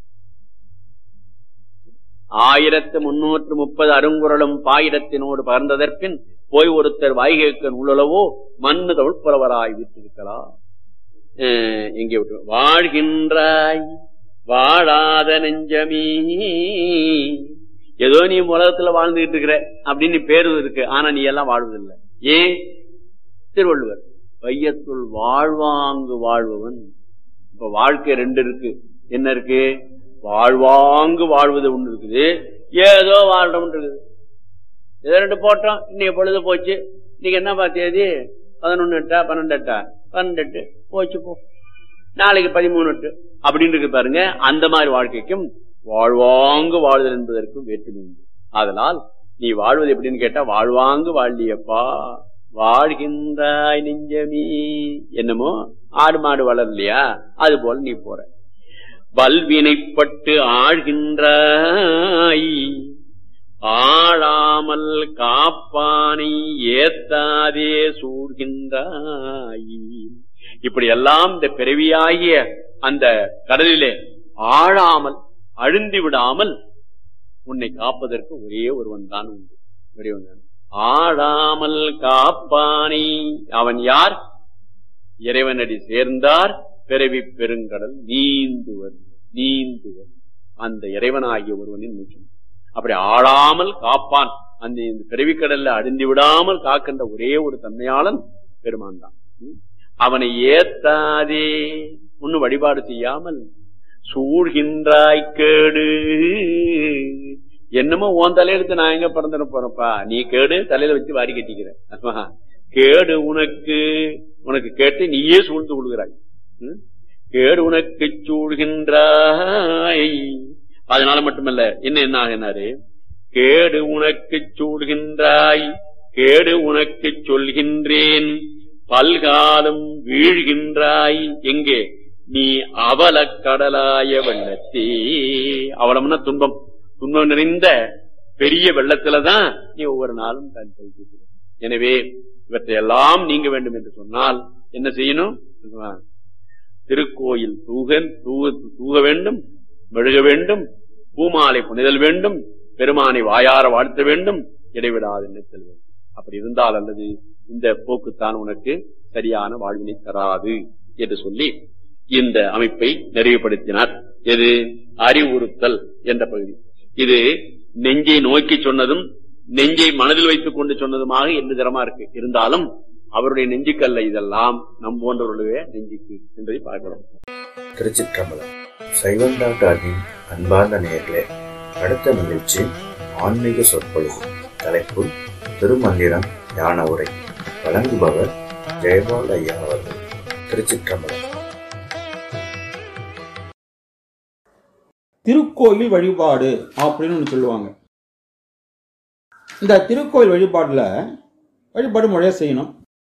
ஆயிரத்து முன்னூற்று முப்பது அருங்குறளும் பாயிரத்தினோடு பகர்ந்ததற்பின் போய் ஒருத்தர் வாய்கேட்க நூலளவோ மண்ணு தமிழ் புலவராய் விட்டிருக்கலாம். எங்கே விட்டு வாழ்கின்றாய் வாழாத நெஞ்சமீ, ஏதோ நீ உலகத்துல வாழ்ந்துகிட்டு இருக்கிற அப்படின்னு பேரு இருக்கு, ஆனா நீ எல்லாம் வாழ்வதில்லை. ஏன்? திருவள்ளுவர் வையத்துள் வாழ்வாங்கு வாழ்பவன். இப்ப வாழ்க்கை ரெண்டு இருக்கு. என்ன இருக்கு? வாழ்வாங்கு வாழ்வது ஒண்ணு இருக்குது, ஏதோ வாழ்றோம் இருக்குது. ஏதோ ரெண்டு போட்டோம், இன்னைக்கு பொழுது போச்சு. இன்னைக்கு என்ன பார்த்தேதி? பதினொன்னு எட்டா பன்னெண்டு எட்டா பன்னெண்டு எட்டு போச்சு போ, நாளைக்கு பதிமூணு எட்டு அப்படின்னு இருக்கு பாருங்க. அந்த மாதிரி வாழ்க்கைக்கும் வாழ்வாங்கு வாழ்தல் என்பதற்கும் வேற்றுமை உண்டு. அதனால் நீ வாழ்வது எப்படின்னு கேட்டா, வாழ்வாங்கு வாழ்லியப்பா வாழ்கின்றாய் நெஞ்சமீ. என்னமோ ஆடு மாடு வளரலையா, அது போல நீ போற. வல்வினைப்பட்டு ஆழ்கின்றாய் ஆளாமல் காப்பானை ஏத்தாதே சூழ்கின்றாய். இப்படி எல்லாம் இந்த பிறவியாகிய அந்த கடலிலே ஆழாமல் அழுந்தி விடாமல் உன்னை காப்பதற்கு ஒரே ஒருவன் தான் உண்டு. ஒரே ஒன்று. ஆழாமல் காப்பானை, அவன் யார்? இறைவனடி சேர்ந்தார் பிறவி பெருங்கடல் நீந்துவர் நீந்துவர் அந்த இறைவனாகிய ஒருவனின் மூச்சு. அப்படி ஆளாமல் காப்பான், அந்த பிறவிக்கடல்ல அழிந்து விடாமல் காக்கின்ற ஒரே ஒரு தன்மையாளன் பெருமான் தான். அவனை ஏத்தாதே, ஒன்னும் வழிபாடு செய்யாமல் சூழ்கின்றாய் கேடு. என்னமோ உன் தலையெடுத்து நான் எங்க பிறந்துட போறப்பா, நீ கேடு தலையில வச்சு வாரி கட்டிக்கிற. கேடு உனக்கு, உனக்கு கேட்டு நீயே சூழ்ந்து கொள்கிறாய். கேடு உனக்கு சூழ்கின்றாய். அதனால மட்டுமல்ல, என்ன என்ன ஆகினாரு? கேடு உனக்கு சூழ்கின்றாய் கேடு உனக்கு சொல்கின்றேன் பல்காலம் வீழ்கின்றாய். எங்கே? நீ அவல கடலாய வெள்ளத்தே. அவலம்னா துன்பம், துன்பம் நிறைந்த பெரிய வெள்ளத்துலதான் நீ ஒவ்வொரு நாளும் தான் செலுத்துகிற. எனவே இவற்றையெல்லாம் நீங்க வேண்டும் என்று சொன்னால் என்ன செய்யணும்? திருக்கோயில் தூக தூக வேண்டும், மெழுக வேண்டும், பூமாலை புனிதல் வேண்டும், பெருமானை வாயார வாழ்த்த வேண்டும், இடைவிடாது நினைத்தல் வேண்டும். அப்படி இருந்தால் அல்லது இந்த போக்குத்தான் உனக்கு சரியான வாழ்வினை தராது என்று சொல்லி இந்த அமைப்பை நிறைவுபடுத்தினார். எது? அறிவுறுத்தல் என்ற பகுதி. இது நெஞ்சை நோக்கி சொன்னதும் நெஞ்சை மனதில் வைத்துக் கொண்டு சொன்னதுமாக எந்த தரமா இருக்கு. இருந்தாலும் அவருடைய நெஞ்சுக்கல்ல இதெல்லாம் நம் போன்றவர்களுடைய நெஞ்சுக்கு என்பதை பார்க்கிறோம். திருச்சிற்றம்பலம். சைவம் டாக்டரின் அன்பார்ந்த நேயர்களே, அடுத்த நிகழ்ச்சி ஆன்மீக சொற்பொழிவு. தலைப்பு திருமந்திரம் ஞான உரை. வழங்குபவர் ஜெயபால் ஐயா அவர்கள். திருச்சிற்றம்பலம். திருக்கோயில் வழிபாடு அப்படின்னு ஒன்று சொல்லுவாங்க. இந்த திருக்கோயில் வழிபாடுல வழிபாடு முறையா செய்யணும்.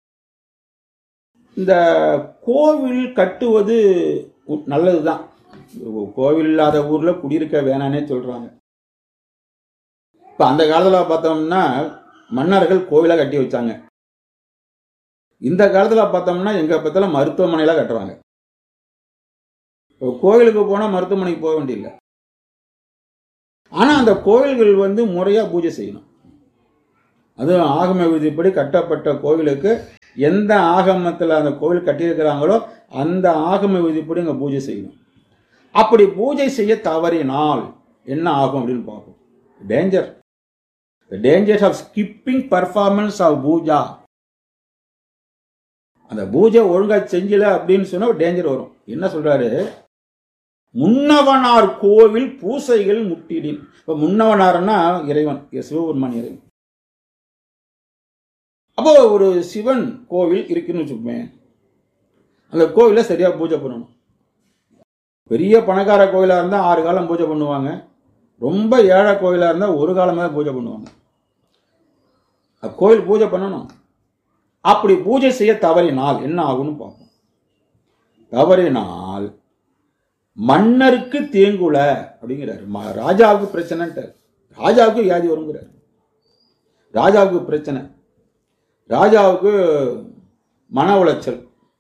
இந்த கோவில் கட்டுவது நல்லதுதான். கோவில் இல்லாத ஊர்ல குடியிருக்க வேணானே சொல்றாங்க. இப்ப அந்த காலத்துல பார்த்தோம்னா மன்னர்கள் கோவிலா கட்டி வச்சாங்க. இந்த காலத்துல பார்த்தோம்னா எங்க பார்த்தாலும் மருத்துவமனையில கட்டுறாங்க. கோவிலுக்கு போனா மருத்துவமனைக்கு போக வேண்டியதில்லை. ஆனால் அந்த கோவில்கள் வந்து முறையாக பூஜை செய்யணும். அதுவும் ஆகம விதிப்படி கட்டப்பட்ட கோவிலுக்கு எந்த ஆகமத்தில் அந்த கோவில் கட்டியிருக்கிறாங்களோ அந்த ஆகம விதிப்படி அங்கே பூஜை செய்யணும். அப்படி பூஜை செய்ய தவறினால் என்ன ஆகும் அப்படின்னு பார்ப்போம். Danger dangers of skipping performance of Pooja. அந்த பூஜை ஒழுங்கா செஞ்சல அப்படின்னு சொன்னா டேஞ்சர் வரும். என்ன சொல்றாரு? முன்னவனார் கோவில் பூசைகள் முட்டிடின். இப்ப முன்னவனார்னா இறைவன், சிவபெருமான் இறைவன். அப்போ ஒரு சிவன் கோவில் இருக்குன்னு வச்சுக்கோமே, அந்த கோவில சரியா பூஜை பண்ணணும். பெரிய பணக்கார கோவிலா இருந்தா ஆறு காலம் பூஜை பண்ணுவாங்க. ரொம்ப ஏழை கோவிலா இருந்தா ஒரு காலமே பூஜை பண்ணுவாங்க. கோவில் பூஜை பண்ணணும். அப்படி பூஜை செய்ய தவறினால் என்ன ஆகும்னு பார்ப்போம். தவறினால் மன்னருக்கு தேங்குல அப்படிங்கிறாரு. ராஜாவுக்கு பிரச்சனை, ராஜாவுக்கு வியாதி வருங்கிறார். ராஜாவுக்கு பிரச்சனை, ராஜாவுக்கு மன உளைச்சல்,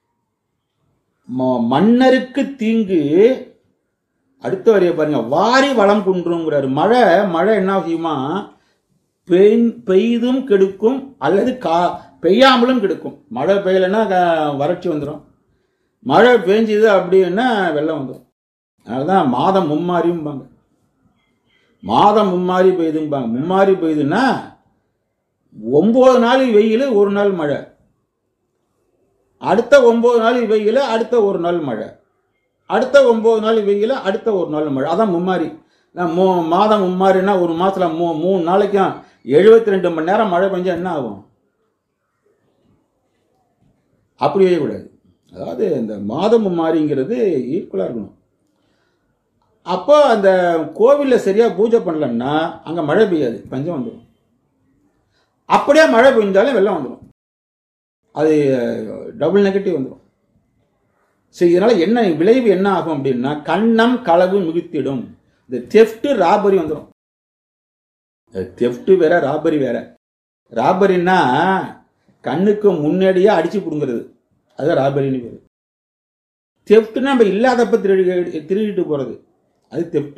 மன்னருக்கு தீங்கு. அடுத்த வரைய பாருங்க, வாரி வளம் குன்றுங்கிறாரு. மழை மழை என்ன செய்யுமா? பெய்தும் கெடுக்கும் அல்லது கா பெய்யாமலும் கெடுக்கும். மழை பெய்யலைன்னா வறட்சி வந்துடும், மழை பெஞ்சுது அப்படின்னா வெள்ளம் வந்துடும். அதனாலதான் மாதம் மும்மாரியும்பாங்க. மாதம் மும்மாரி பெய்யுதும்பாங்க. மும்மாரி பெய்யுதுன்னா ஒன்பது நாள் வெயில், ஒரு நாள் மழை. அடுத்த ஒன்பது நாள் வெயில், அடுத்த ஒரு நாள் மழை. அடுத்த ஒன்பது நாள் வெயில், அடுத்த ஒரு நாள் மழை. அதான் மும்மாரி. மூ மாதம் மும்மாரின்னா ஒரு மாசத்துல மூ மூணு நாளைக்கும் எழுபத்தி ரெண்டு மணி நேரம் மழை பெஞ்சா என்ன ஆகும்? அப்படியே கூடாது. அதாவது இந்த மாதம் மும்மாரிங்கிறது ஈக்குவலா இருக்கணும். அப்போ அந்த கோவில்ல சரியா பூஜை பண்ணலன்னா அங்க மழை பெய்யாது, பஞ்சம் வந்துடும். அப்படியே மழை பெய்ஞ்சாலும் வெள்ளம் வந்துடும். அது டபுள் நெகட்டிவ் வந்துடும். சரி, இதனால என்ன விளைவு என்ன ஆகும் அப்படின்னா, கண்ணம் களவு மிகுத்திடும். இந்த தெஃப்ட் ராபரி வந்துடும். தெஃப்ட் வேற, ராபரி வேற. ராபரின்னா கண்ணுக்கு முன்னாடியே அடிச்சு புடுங்கிறது, அது ராபரின்னு பேரு. தெஃப்ட்னா நம்ம இல்லாதப்ப திருடி திருடிட்டு போறது, அது தெஃப்ட்.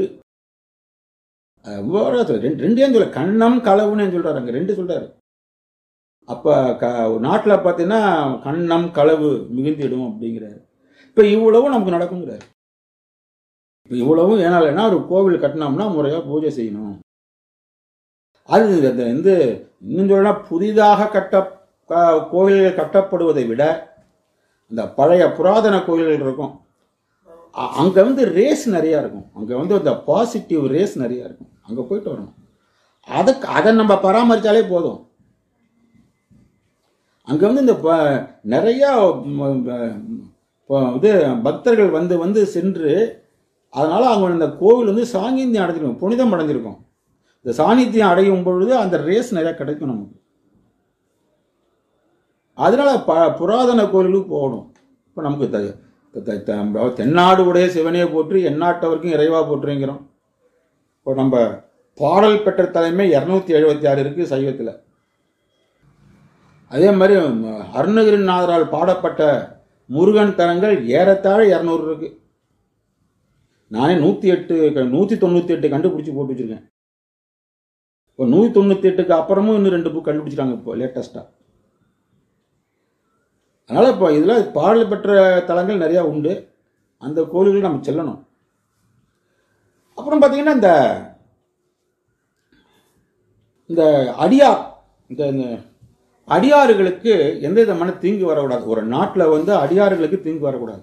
ரெண்டே சொல்ல, கண்ணம் களவுன்னு சொல்றாரு, அங்க ரெண்டு சொல்றாரு. அப்ப நாட்டில் பார்த்தீங்கன்னா கண்ணம் களவு மிகுந்திடும் அப்படிங்கிறாரு. இப்ப இவ்வளவும் நமக்கு நடக்குங்கிறாரு. இப்ப இவ்வளவும் ஏனாலன்னா ஒரு கோவில் கட்டினோம்னா முறையா பூஜை செய்யணும். அது வந்து இன்னும் சொல்ல, புதிதாக கட்ட கோவில்கள் கட்டப்படுவதை விட இந்த பழைய புராதன கோவில்கள் இருக்கும், அங்க வந்து ரேஸ் நிறைய இருக்கும். அங்க வந்து இந்த பாசிட்டிவ் ரேஸ் நிறைய இருக்கும். அங்க போயிட்டு வரணும். அதுக்கு அதை நம்ம பராமரிச்சாலே போதும். அங்க வந்து இந்த நிறைய இது பக்தர்கள் வந்து வந்து சென்று, அதனால அவங்க இந்த கோவில் வந்து சாநித்தியம் அடைஞ்சிருக்கும், புனிதம் அடைஞ்சிருக்கும். இந்த சாநித்தியம் அடையும் பொழுது அந்த ரேஸ் நிறைய கிடைக்கும் நமக்கு. அதனால ப புராதன கோயிலுக்கு போகணும். இப்போ நமக்கு தென்னாடு உடைய சிவனையை போற்றி எந்நாட்டவருக்கும் இறைவா போற்றுங்கிறோம். இப்போ நம்ம பாடல் பெற்ற தலைமை இருநூத்தி எழுபத்தி ஆறு இருக்கு சைவத்தில். அதே மாதிரி அருணகிரிநாதரால் பாடப்பட்ட முருகன் தலங்கள் ஏறத்தாழ இருநூறு இருக்கு. நானே நூத்தி எட்டு நூத்தி தொண்ணூத்தி எட்டு கண்டுபிடிச்சு போட்டு வச்சிருக்கேன். இப்போ நூத்தி தொண்ணூத்தி எட்டுக்கு அப்புறமும் இன்னும் ரெண்டு புக் கண்டுபிடிச்சிட்டாங்க இப்போ லேட்டஸ்டா. அதனால இப்போ இதுல பாடல் பெற்ற தலங்கள் நிறைய உண்டு. அந்த கோயில்கள் நம்ம செல்லணும். அப்புறம் பார்த்தீங்கன்னா இந்த இந்த அடியார் இந்த அடியாறுகளுக்கு எந்த விதமான தீங்கு வரக்கூடாது. ஒரு நாட்டில் வந்து அடியாறுகளுக்கு தீங்கு வரக்கூடாது.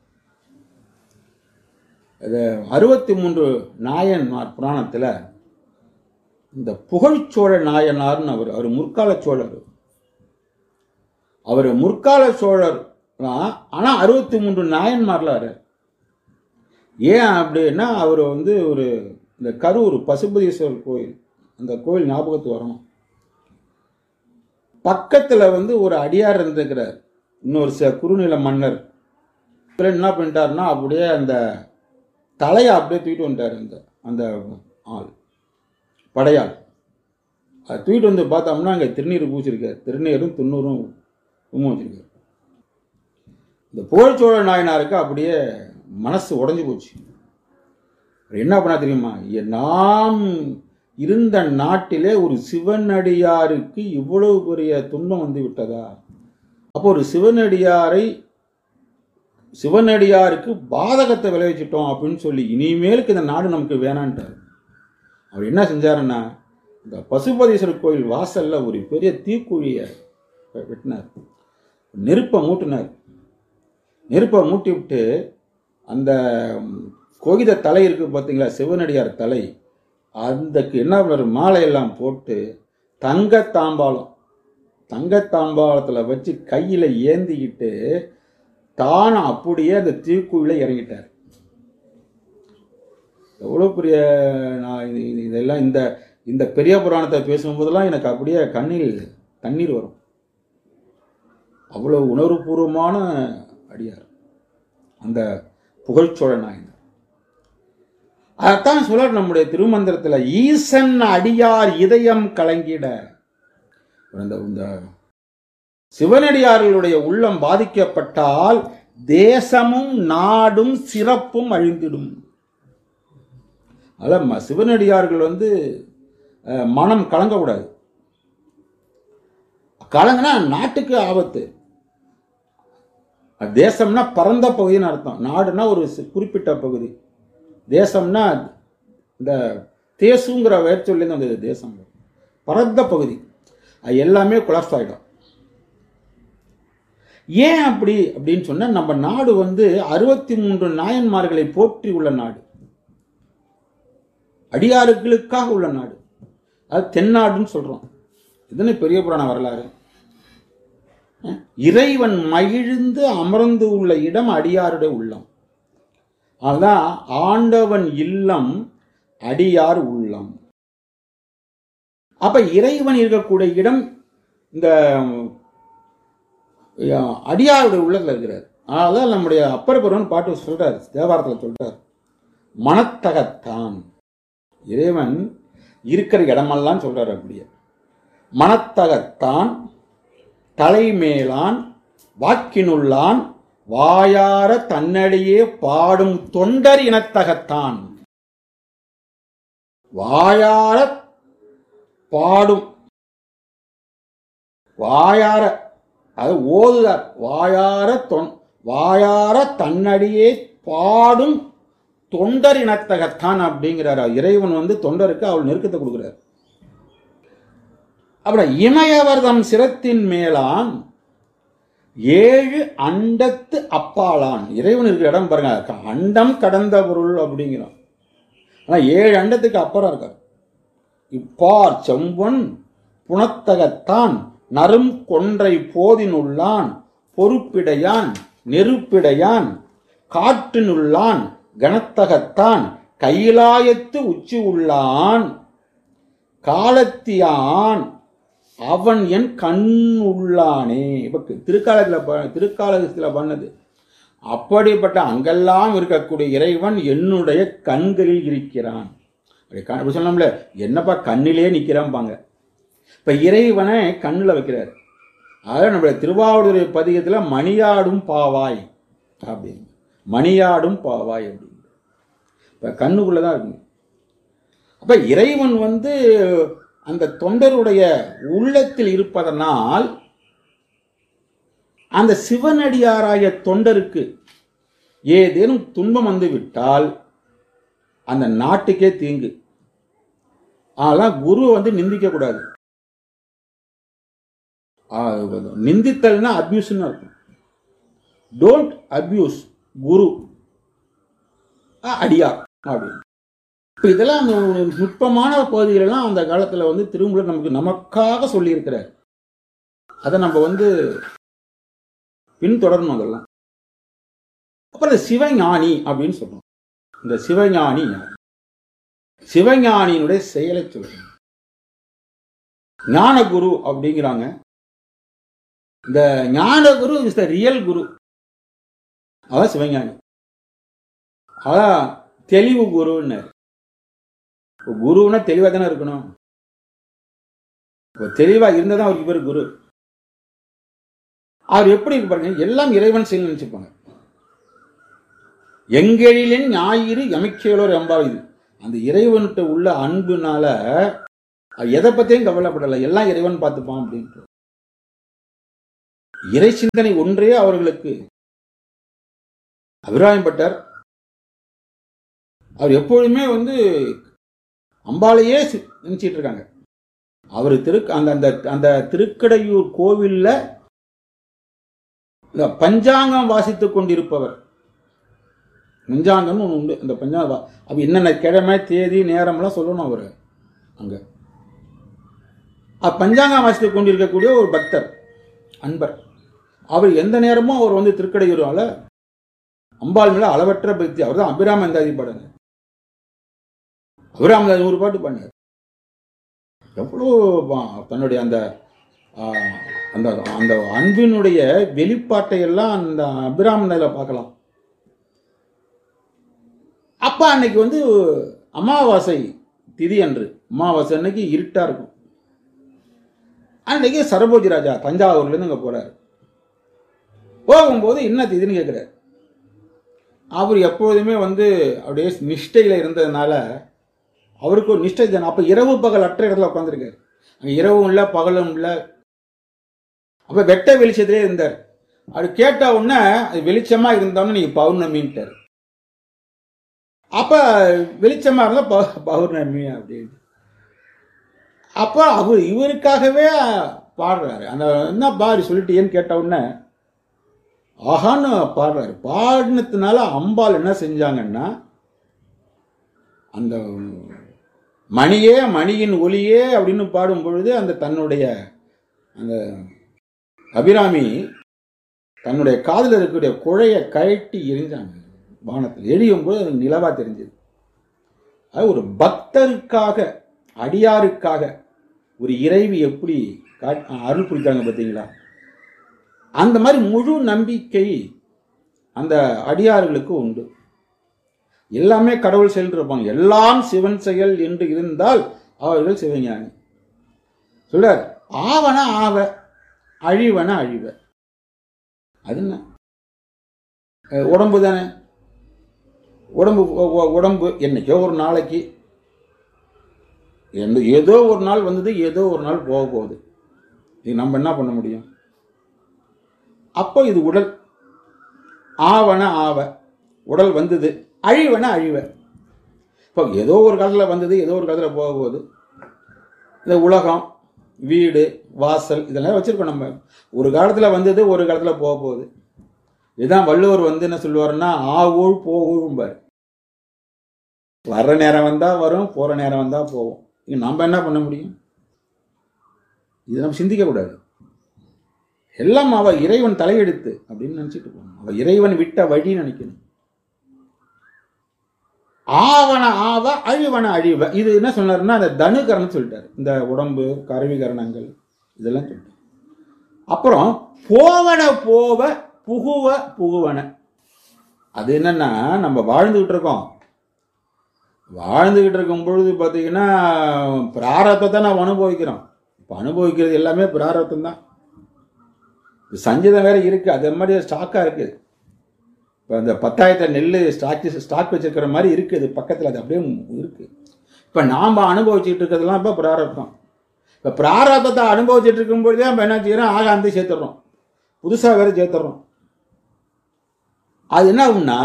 இது அறுபத்தி மூன்று நாயன்மார் புராணத்தில் இந்த புகழ்ச்சோழ நாயனார்னு அவர் அவர் முற்கால சோழர். அவர் முற்கால சோழர் ஆனா அறுபத்தி மூன்று நாயன்மார்ல. ஏன் அப்படின்னா அவர் வந்து ஒரு இந்த கரூர் பசுபதீஸ்வரர் கோயில், அந்த கோயில் ஞாபகத்துக்கு வரணும். பக்கத்துல வந்து ஒரு அடியார் இருந்திருக்கிறார், இன்னொரு குறுநில மன்னர். என்ன பண்ணிட்டாருன்னா அப்படியே அந்த தலையை அப்படியே தூக்கிட்டு வந்துட்டாரு. அந்த அந்த ஆள் படையாள் அதை தூக்கிட்டு வந்து பார்த்தோம்னா அங்கே திருநீர் பூச்சிருக்காரு. திருநீரும் துண்ணூரும் உண்மை வச்சிருக்காரு. இந்த புகழ்ச்சோழ நாயனாருக்கு அப்படியே மனசு உடஞ்சி போச்சு. என்ன பண்ணா தெரியுமா, நாம் இருந்த நாட்டிலே ஒரு சிவனடியாருக்கு இவ்வளவு பெரிய துன்பம் வந்து விட்டதா? அப்போ ஒரு சிவனடியாரை சிவனடியாருக்கு பாதகத்தை விளைவிச்சிட்டோம் அப்படின்னு சொல்லி இனிமேலுக்கு இந்த நாடு நமக்கு வேணான்ட்டார். அவர் என்ன செஞ்சாருன்னா, இந்த பசுபதீஸ்வரர் கோயில் வாசல்ல ஒரு பெரிய தீக்குழியை வெட்டினார், நெருப்பை மூட்டினார். நெருப்பை மூட்டி விட்டு அந்த கோகித தலை இருக்கு பார்த்தீங்களா, சிவனடியார் தலை, அதுக்கு என்ன பண்ணார், மாலையெல்லாம் போட்டு தங்க தாம்பாளம் தங்க தாம்பாளத்தில் வச்சு கையில் ஏந்திக்கிட்டு தானும் அப்படியே அந்த தீக்குழில இறங்கிட்டார். எவ்வளோ பெரிய, நான் இதெல்லாம் இந்த இந்த பெரிய புராணத்தை பேசும்போதெல்லாம் எனக்கு அப்படியே கண்ணில் தண்ணீர் வரும். அவ்வளோ உணர்வுபூர்வமான அடியார் அந்த புகழ்ச்சோழ நாயனார். அதான் சொல்றார் நம்முடைய திருமந்திரத்தில், ஈசன் அடியார் இதயம் கலங்கிட. இந்த சிவனடியார்களுடைய உள்ளம் பாதிக்கப்பட்டால் தேசமும் நாடும் சிறப்பும் அழிந்திடும். அதான் சிவனடியார்கள் வந்து மனம் கலங்கக்கூடாது. கலங்கினா நாட்டுக்கு ஆபத்து. தேசம்னா பரந்த பகுதின்னு அர்த்தம், நாடுனா ஒரு குறிப்பிட்ட பகுதி, தேசம்னா இந்த தேசுங்கிற வேர்ச்சொல்லேருந்து வந்தது தேசம், பரந்த பகுதி, அது எல்லாமே கொலாப்ஸ் ஆகிடும். ஏன் அப்படி அப்படின்னு சொன்னா, நம்ம நாடு வந்து அறுபத்தி மூன்று நாயன்மார்களை போற்றி உள்ள நாடு, அடியார்களுக்காக உள்ள நாடு, அது தென்னாடுன்னு சொல்றோம். இதுன்னு பெரிய புராண வரலாறு. இறைவன் மகிழ்ந்து அமர்ந்து உள்ள இடம் அடியாருடைய உள்ளம். அதான் ஆண்டவன் இல்லம் அடியார் உள்ளம். அப்ப இறைவன் இருக்கக்கூடிய இடம் இந்த அடியாருடைய உள்ளத்துல இருக்கிறார். அதனாலதான் நம்முடைய அப்பர் பெருமான் பாட்டு சொல்றார், தேவாரத்தில் சொல்றார், மனத்தகத்தான். இறைவன் இருக்கிற இடமெல்லாம் சொல்றாரு அப்படியே. மனத்தகத்தான், தலைமேலான், வாக்கினுள்ளான், வாயார தன்னடியே பாடும் தொண்டர் இனத்தகத்தான். வாயார பாடும், வாயார அது ஓதுதார், வாயார தொன் வாயார தன்னடியே பாடும் தொண்டர் இனத்தகத்தான் அப்படிங்கிறார். இறைவன் வந்து தொண்டருக்கு அவள் நெருக்கத்தை கொடுக்கிறார். அப்புறம் இமயவர்தம் சிரத்தின் மேலான், ஏழு அண்டத்து அப்பாலான். இறைவன் இருக்கிற இடம் பாருங்க, அண்டம் கடந்த பொருள் அப்படிங்கிறான். ஆனா ஏழு அண்டத்துக்கு அப்புறம் இருக்கார். இப்பார் செம்பொன் புனத்தகத்தான், நரும் கொன்றை போதினுள்ளான், பொறுப்பிடையான், நெருப்பிடையான், காற்றினுள்ளான், கனத்தகத்தான், கையிலாயத்து உச்சி உள்ளான், காலத்தியான், அவன் என் கண் உள்ளானே. இப்ப திருக்காலத்தில் திருக்காலத்தில் பண்ணது அப்படிப்பட்ட அங்கெல்லாம் இருக்கக்கூடிய இறைவன் என்னுடைய கண்களில் இருக்கிறான். அப்படி சொன்னோம்ல, என்னப்பா கண்ணிலே நிற்கிறான்பாங்க. இப்ப இறைவனை கண்ணுல வைக்கிறார். அதாவது நம்முடைய திருவாவூர் பதிகத்துல மணியாடும் பாவாய் அப்படின்னு, மணியாடும் பாவாய் அப்படின்னு இப்ப கண்ணுக்குள்ளதான் இருக்கு. அப்ப இறைவன் வந்து அந்த தொண்டருடைய உள்ளத்தில் இருப்பதனால் அந்த சிவனடியாராய தொண்டருக்கு ஏதேனும் துன்பம் வந்து விட்டால் அந்த நாட்டுக்கே தீங்கு. ஆனால் குரு வந்து நிந்திக்க கூடாது. நிந்தித்தல்னா அபியூஸ் இருக்கும். டோன்ட் அபியூஸ் குரு அடியார் அப்படின்னு. இப்ப இதெல்லாம் நுட்பமான பகுதிகளெல்லாம் அந்த காலத்துல வந்து திருமூலர் நமக்கு நமக்காக சொல்லி இருக்கிறார். அதை நம்ம வந்து பின்தொடரணும். அதெல்லாம் அப்புறம் சிவஞானி அப்படின்னு சொல்றோம். இந்த சிவஞானி யார்? சிவஞானியினுடைய செயலை சொல்றோம். ஞானகுரு அப்படிங்கிறாங்க. இந்த ஞானகுரு இஸ் த ரியல் குரு. அதான் சிவஞானி. அதான் தெளிவு குருன்னு. குருன்னா தெளிவா தானே இருக்கணும். தெளிவா இருந்ததான் அவருக்கு பேர் குரு. அவர் எப்படி இருக்கு பாருங்க, எல்லாம் இறைவன் செயல் நினைச்சுப்பாங்க. எங்கெழிலின் ஞாயிறு எமைக்கேலோர் எம்பாயுது. அந்த இறைவன்கிட்ட உள்ள அன்புனால எதை பத்தியும் கவலைப்படலை, எல்லாம் இறைவன் பார்த்துப்பான் அப்படின்ட்டு. இறை சிந்தனை ஒன்றே அவர்களுக்கு. அபிராயம்பட்டர் அவர் எப்பொழுதுமே வந்து அம்பாளையே நினைச்சிட்டு இருக்காங்க. அவர் திரு அந்த அந்த திருக்கடையூர் கோவில்ல பஞ்சாங்கம் வாசித்துக் கொண்டிருப்பவர். பஞ்சாங்கம் உண்டு. அந்த பஞ்சாங்கம் அப்ப என்னென்ன கிழமை தேதி நேரம்லாம் சொல்லணும். அவர் அங்க பஞ்சாங்கம் வாசித்துக் கொண்டிருக்கக்கூடிய ஒரு பக்தர் அன்பர். அவர் எந்த நேரமும் அவர் வந்து திருக்கடையூரால அம்பாள் மேல அளவற்ற பக்தி. அவர் தான் அபிராம அந்தாதி பாடுங்க. அபிராம நூறு பாட்டு பண்ணார். எவ்வளோ தன்னுடைய அந்த அந்த அந்த அன்பினுடைய வெளிப்பாட்டை எல்லாம் அந்த அபிராமனில பார்க்கலாம். அப்ப அன்னைக்கு வந்து அமாவாசை திதி அன்று, அமாவாசை அன்னைக்கு இருட்டா இருக்கும். அன்னைக்கு சரபோஜி ராஜா தஞ்சாவூர்ல இருந்து அங்க போறாரு. போகும்போது என்ன திதின்னு கேட்கிறார். அவர் எப்போதுமே வந்து அப்படியே நிஷ்டையில இருந்ததுனால அவருக்கு ஒரு நிஷ்டை தானே. அப்ப இரவு பகல் அற்ற இடத்துல உட்காந்துருக்காரு. அங்க இரவும் இல்லை பகலும் இல்லை. அப்ப வெட்ட வெளிச்சத்திலே இருந்தார். அது கேட்ட உடனே அது வெளிச்சமா இருந்தோன்னு நீங்க பௌர்ணமின்ட்டார். அப்ப வெளிச்சமா இருந்தா பௌர்ணமி அப்படின்னு. அப்ப அவர் இவருக்காகவே பாடுறாரு. அந்த என்ன பாடி சொல்லிட்டு ஏன்னு கேட்ட உடனே ஆஹான்னு பாடுறாரு. பாடினதுனால அம்பாள் என்ன செஞ்சாங்கன்னா, அந்த மணியே மணியின் ஒளியே அப்படின்னு பாடும் பொழுது அந்த தன்னுடைய அந்த அபிராமி தன்னுடைய காதில் இருக்கக்கூடிய குழைய கழட்டி எரிஞ்சாங்க. வானத்தில் எரியும் போது அது நிலவா தெரிஞ்சது. அது ஒரு பக்தருக்காக, அடியாருக்காக ஒரு இறைவி எப்படி அருள் புரித்தாங்க பார்த்தீங்களா? அந்த மாதிரி முழு நம்பிக்கை அந்த அடியார்களுக்கு உண்டு. எல்லாமே கடவுள் செயல் இருப்பாங்க. எல்லாம் சிவன் செயல் என்று இருந்தால் அவர்கள் சிவஞானி. சொல்றார், ஆவன ஆவ அழிவன அழிவ. அது என்ன? உடம்பு தானே. உடம்பு உடம்பு என்னைக்கோ ஒரு நாளைக்கு ஏதோ ஒரு நாள் வந்தது, ஏதோ ஒரு நாள் போக போகுது. இது நம்ம என்ன பண்ண முடியும்? அப்போ இது உடல். ஆவன ஆவ, உடல் வந்தது. அழிவன அழிவ. இப்போ ஏதோ ஒரு காலத்தில் வந்தது, ஏதோ ஒரு காலத்தில் போக போகுது. இந்த உலகம், வீடு, வாசல் இதெல்லாம் வச்சிருக்கோம் நம்ம. ஒரு காலத்தில் வந்தது, ஒரு காலத்தில் போக போகுது. இதுதான் வள்ளுவர் வந்து என்ன சொல்லுவாருன்னா, ஆவூழ் போகூழ்பார். வர்ற நேரம் வந்தா வரும், போற நேரம் வந்தா போவோம். இங்க நம்ம என்ன பண்ண முடியும்? இது நம்ம சிந்திக்க கூடாது. எல்லாம் அவ இறைவன் தலையெடுத்து அப்படின்னு நினைச்சிட்டு போகணும். அவ இறைவன் விட்ட வழி நினைக்கணும். ஆவன ஆவ அழிவன அழிவ. இது என்ன சொன்னாருன்னா, அந்த தனுகரணம் சொல்லிட்டாரு. இந்த உடம்பு கருவிகரணங்கள் இதெல்லாம் சொல்லிட்டாரு. அப்புறம் போவன போவ புகுவ புகுவன. அது என்னன்னா, நம்ம வாழ்ந்துகிட்டு இருக்கோம். வாழ்ந்துகிட்டு இருக்கும் பொழுது பார்த்தீங்கன்னா பிராரத்தத்தை நம்ம அனுபவிக்கிறோம். இப்போ அனுபவிக்கிறது எல்லாமே பிராரத்தம் தான். சஞ்சீதம் வேற இருக்கு, அதே மாதிரி ஸ்டாக்கா இருக்குது. இப்போ அந்த பத்தாயிரத்தை நெல் ஸ்டாக் ஸ்டாக் வச்சிருக்கிற மாதிரி இருக்குது பக்கத்தில். அது அப்படியே இருக்கு. இப்போ நாம் அனுபவிச்சுட்டு இருக்கிறதுலாம் இப்போ பிராரத்தம். இப்போ பிராரத்தத்தை அனுபவிச்சுட்டு இருக்கும்பொழுதே நம்ம என்ன செய்யறோம்? ஆகாந்தி சேர்த்துடுறோம், புதுசாக வேற சேர்த்துடுறோம். அது என்ன ஆகும்னா,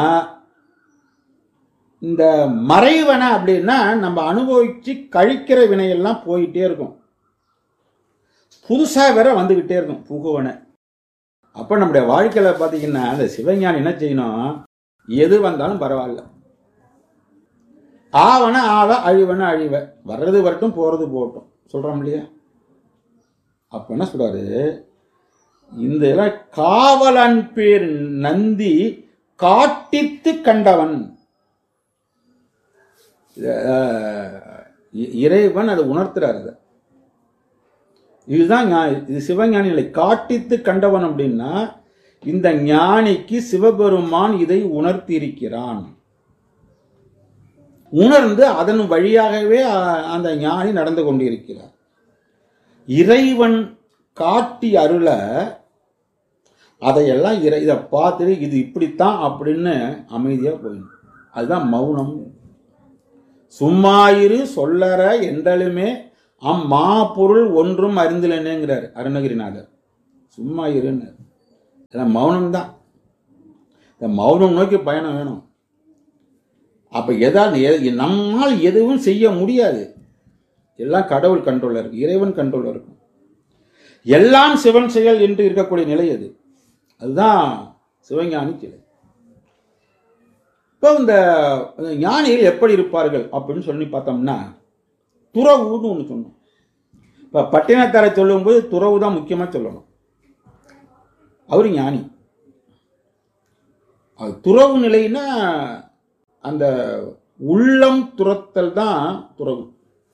இந்த மறைவன அப்படின்னா நம்ம அனுபவிச்சு கழிக்கிற வினையெல்லாம் போயிட்டே இருக்கும், புதுசா வேற வந்துகிட்டே இருக்கும் புகுவன. அப்ப நம்முடைய வாழ்க்கையில பாத்தீங்கன்னா அந்த சிவஞானி என்ன செய்யணும்? எது வந்தாலும் பரவாயில்ல, ஆவன ஆவ அழிவன அழிவ, வர்றது வரட்டும் போறது போகட்டும் சொல்றோம் இல்லையா? அப்ப என்ன சொல்றாரு? இந்த காவலன் பேர் நந்தி காட்டித்து கண்டவன். இறைவன் அதை உணர்த்துறாரு. இதுதான் இது சிவஞானிகளை காட்டித்து கண்டவன் அப்படின்னா, இந்த ஞானிக்கு சிவபெருமான் இதை உணர்த்தி இருக்கிறான். உணர்ந்து அதன் வழியாகவே அந்த ஞானி நடந்து கொண்டிருக்கிறார். இறைவன் காட்டி அருள அதையெல்லாம் இறை இதை பார்த்துட்டு இது இப்படித்தான் அப்படின்னு அமைதியாக போயிடும். அதுதான் மௌனம். சும்மாயிரு சொல்லற என்றாலுமே அம்மா பொருள் ஒன்றும் அறிந்திலனேங்கிறார் அருணகிரிநாதர். சும்மா இருன்னு மௌனம் தான். இந்த மௌனம் நோக்கி பயணம் வேணும். அப்ப எதாவது நம்மால் எதுவும் செய்ய முடியாது. எல்லாம் கடவுள் கண்ட்ரோல்ல இருக்கு, இறைவன் கண்ட்ரோல்ல இருக்கும். எல்லாம் சிவன் செயல் என்று இருக்கக்கூடிய நிலை அது. அதுதான் சிவஞானி நிலை. இப்போ இந்த ஞானிகள் எப்படி இருப்பார்கள் அப்படின்னு சொல்லி பார்த்தோம்னா, துறவுன்னு ஒன்று சொன்னோம். இப்போ பட்டினத்தாரை சொல்லும்போது துறவு தான் முக்கியமாக சொல்லணும். அவரு ஞானி. அது துறவு நிலைன்னா அந்த உள்ளம் துறத்தல் தான் துறவு.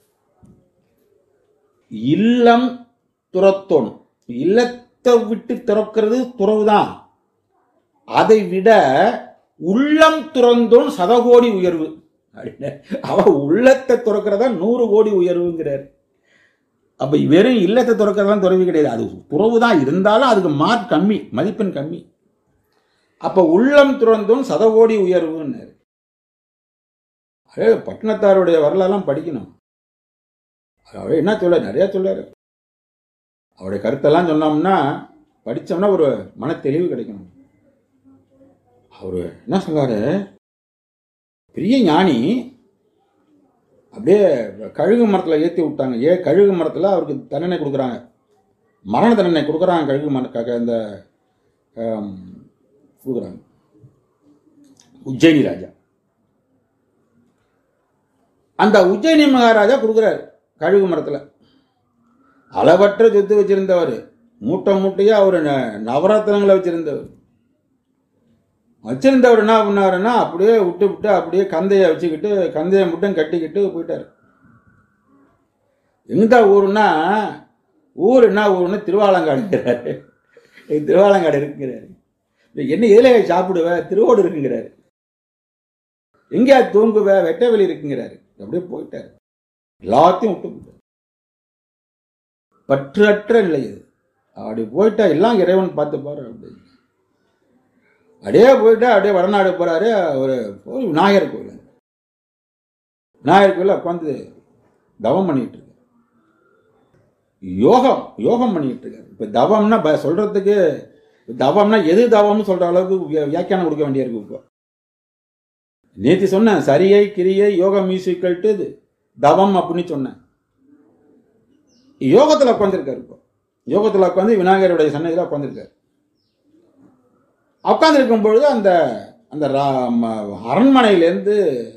இல்லம் துறத்தோன், இல்லத்தை விட்டு துறக்கிறது துறவு தான். அதை விட உள்ளம் துறந்தோன் சதகோடி உயர்வு. அவ உள்ளத்தை துறக்கிறதா நூறு கோடி உயர்வுங்கிறார். அப்ப வெறும் இல்லத்தை துறக்கிறதா துறவு கிடையாது, அது துறவு தான். இருந்தாலும் அதுக்கு மார்க் கம்மி, மதிப்பெண் கம்மி. அப்ப உள்ளம் துறந்தோன் சதகோடி உயர்வுன்னாரு. பட்டினத்தாருடைய வரலாறுலாம் படிக்கணும். அவர் என்ன சொல்ல, நிறைய சொல்லாரு. அவருடைய கருத்தெல்லாம் சொன்னோம்னா, படிச்சோம்னா ஒரு மன தெளிவு கிடைக்கணும். அவரு என்ன சொல்றாரு, பெரிய ஞானி. அப்படியே கழுகு மரத்தில் ஏற்றி விட்டாங்க. ஏ கழுகு மரத்தில் அவருக்கு தண்டனை கொடுக்குறாங்க, மரண தண்டனை கொடுக்குறாங்க. கழுகு மரக்காக இந்த கொடுக்குறாங்க உஜ்ஜயினி ராஜா. அந்த உஜ்ஜயினி மகாராஜா கொடுக்குறாரு கழுகு மரத்தில். அளவற்ற சொத்து வச்சிருந்தவர், மூட்டை மூட்டையா அவர் நவரத்னங்களை வச்சிருந்தவர். வச்சிருந்தவர் என்ன பண்ணாருன்னா, அப்படியே விட்டு விட்டு அப்படியே கந்தையை வச்சுக்கிட்டு கந்தையை மட்டும் கட்டிக்கிட்டு போயிட்டாரு. எந்த ஊருன்னா, ஊர் என்ன ஊருன்னு திருவாலங்காடுங்கிறாரு. திருவாலங்காடு இருக்குங்கிறாரு. என்ன எதிலே சாப்பிடுவ, திருவோடு இருக்குங்கிறாரு. எங்கேயா தூங்குவ, வெட்டவெளி இருக்குங்கிறாரு. அப்படியே போயிட்டாரு, எல்லாத்தையும் விட்டு போயிட்டாரு. பற்றற்ற நிலை அது. அப்படி போயிட்டா எல்லாம் இறைவன் பார்த்து பாரு. அப்படி அப்படியே போயிட்டா அப்படியே வடநாடு போறாரு. ஒரு விநாயகர் கோயில், விநாயகர் கோயில உட்காந்து தவம் பண்ணிட்டு இருக்காரு. யோகம் யோகம் பண்ணிட்டு இருக்காரு. இப்ப தவம்னா சொல்றதுக்கு, தவம்னா எது தவம்னு சொல்ற அளவுக்கு வியாக்கியானம் கொடுக்க வேண்டிய இருக்கு. இப்போ நேற்று சொன்னேன், சரியை கிரியை யோகம் மியூசிக்கல் டு தவம் அப்படின்னு சொன்னேன். யோகத்துல உட்காந்துருக்காரு. இப்போ யோகத்துல உட்காந்து விநாயகருடைய சன்னதியில உட்காந்துருக்காரு. உட்காந்து இருக்கும் பொழுது அந்த அந்த அரண்மனையிலேருந்து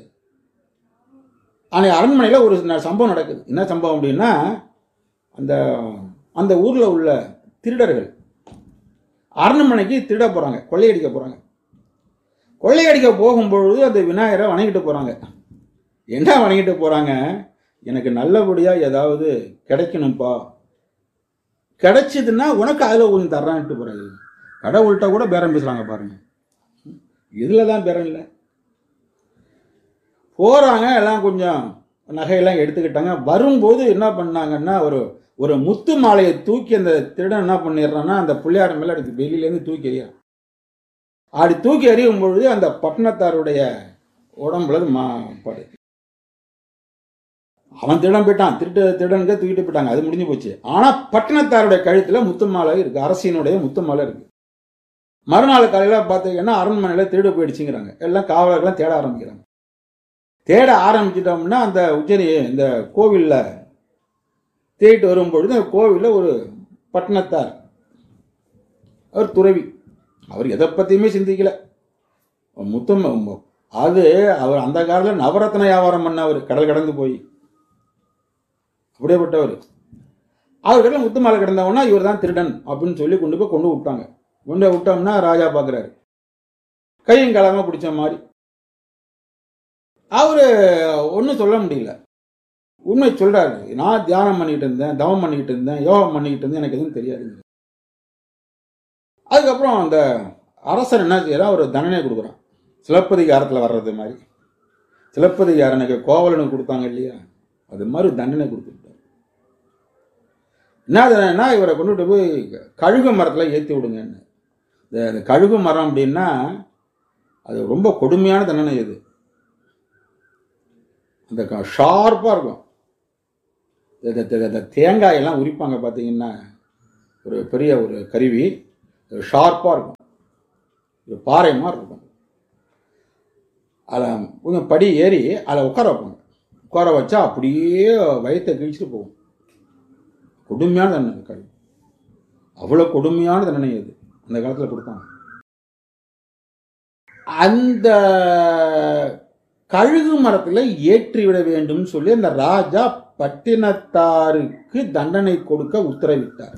அந்த அரண்மனையில ஒரு சம்பவம் நடக்குது. என்ன சம்பவம் அப்படின்னா, அந்த அந்த ஊர்ல உள்ள திருடர்கள் அரண்மனைக்கு திருட போறாங்க, கொள்ளையடிக்க போறாங்க. கொள்ளையடிக்க போகும்பொழுது அந்த விநாயகரை வணங்கிட்டு போறாங்க. என்ன வணங்கிட்டு போறாங்க, எனக்கு நல்லபடியா ஏதாவது கிடைக்கணும்ப்பா, கிடைச்சதுன்னா உனக்கு அதில் கொஞ்சம் தர்றான்ட்டு போறாங்க. கடவுள்கிட்ட கூட பேரம் பேசுறாங்க பாருங்க. இதுல தான் பேரம் இல்லை. போறாங்க, எல்லாம் கொஞ்சம் நகையெல்லாம் எடுத்துக்கிட்டாங்க. வரும்போது என்ன பண்ணாங்கன்னா, ஒரு ஒரு முத்து மாலையை தூக்கி அந்த திருடன் என்ன பண்ணிடுறான்னா, அந்த பிள்ளையார் மேல அதுக்கு வெளியிலேருந்து தூக்கி எறியான். அப்படி தூக்கி எறியும் பொழுது அந்த பட்டணத்தாருடைய உடம்புல மாப்பாடு. அவன் திருடன் போயிட்டான், திருட்டு திருடனுக்கு தூக்கிட்டு போயிட்டாங்க, அது முடிஞ்சு போச்சு. ஆனா பட்டணத்தாருடைய கழுத்துல முத்து மாலை இருக்கு, அரசினுடைய முத்து மாலை இருக்கு. மறுநாள் காலையில பார்த்தீங்கன்னா அரண்மனையில திருடு போயிடுச்சுங்கிறாங்க. எல்லாம் காவலர்கள்லாம் தேட ஆரம்பிக்கிறாங்க. தேட ஆரம்பிச்சிட்டோம்னா அந்த உஜ்ஜயினி இந்த கோவில்ல தேடிட்டு வரும்பொழுது கோவில்ல ஒரு பட்டணத்தார், அவர் துறவி, அவர் எதை பத்தியுமே சிந்திக்கல. முத்தம் அது அவர் அந்த காலத்துல நவரத்ன வியாபாரம் பண்ணவர், கடல் கடந்து போய் அப்படியேப்பட்டவர். அவர்கிட்ட முத்து மாலை கிடந்தவனா இவர் தான் திருடன் அப்படின்னு சொல்லி கொண்டு போய் கொண்டு விட்டாங்க. கொண்டு விட்டோம்னா ராஜா பாக்குறாரு, கையும் காலமா பிடிச்ச மாதிரி. அவரு ஒன்னும் சொல்ல முடியல, உண்மை சொல்றாரு. நான் தியானம் பண்ணிட்டு இருந்தேன், தவம் பண்ணிக்கிட்டு இருந்தேன், யோகம் பண்ணிக்கிட்டு இருந்தேன், எனக்கு எதுவும் தெரியாது. அதுக்கப்புறம் அந்த அரசர் என்ன செய்யறான், ஒரு தண்டனை கொடுக்குறான். சிலப்பதிகாரத்தில் வர்றது மாதிரி, சிலப்பதிகாரனுக்கு கோவலனுக்கு கொடுத்தாங்க இல்லையா, அது மாதிரி தண்டனை கொடுத்துட்டார். என்ன தண்டனைனா, இவரை கொண்டுட்டு போய் கழுகு மரத்தில் ஏற்றி விடுங்கன்னு. இந்த கழுகு மரம் அப்படின்னா அது ரொம்ப கொடுமையான தண்டனை. இது அந்த ஷார்ப்பாக இருக்கும். இந்த தேங்காயெல்லாம் உரிப்பாங்க பார்த்தீங்கன்னா, ஒரு பெரிய ஒரு கருவி ஷார்ப்பாக இருக்கும், ஒரு பாறை மாதிரி இருக்கும். அதில் கொஞ்சம் படி ஏறி அதில் உட்கார வைப்பாங்க. உட்கார வச்சா அப்படியே வயிற்றை கிழிச்சிட்டு போகும். கொடுமையான தண்டனை கழுகு. அவ்வளோ கொடுமையான தண்டனை அது அந்த காலத்தில் கொடுத்தாங்க. அந்த கழுகு மரத்தில் ஏற்றிவிட வேண்டும் சொல்லி அந்த ராஜா பட்டினத்தாருக்கு தண்டனை கொடுக்க உத்தரவிட்டார்.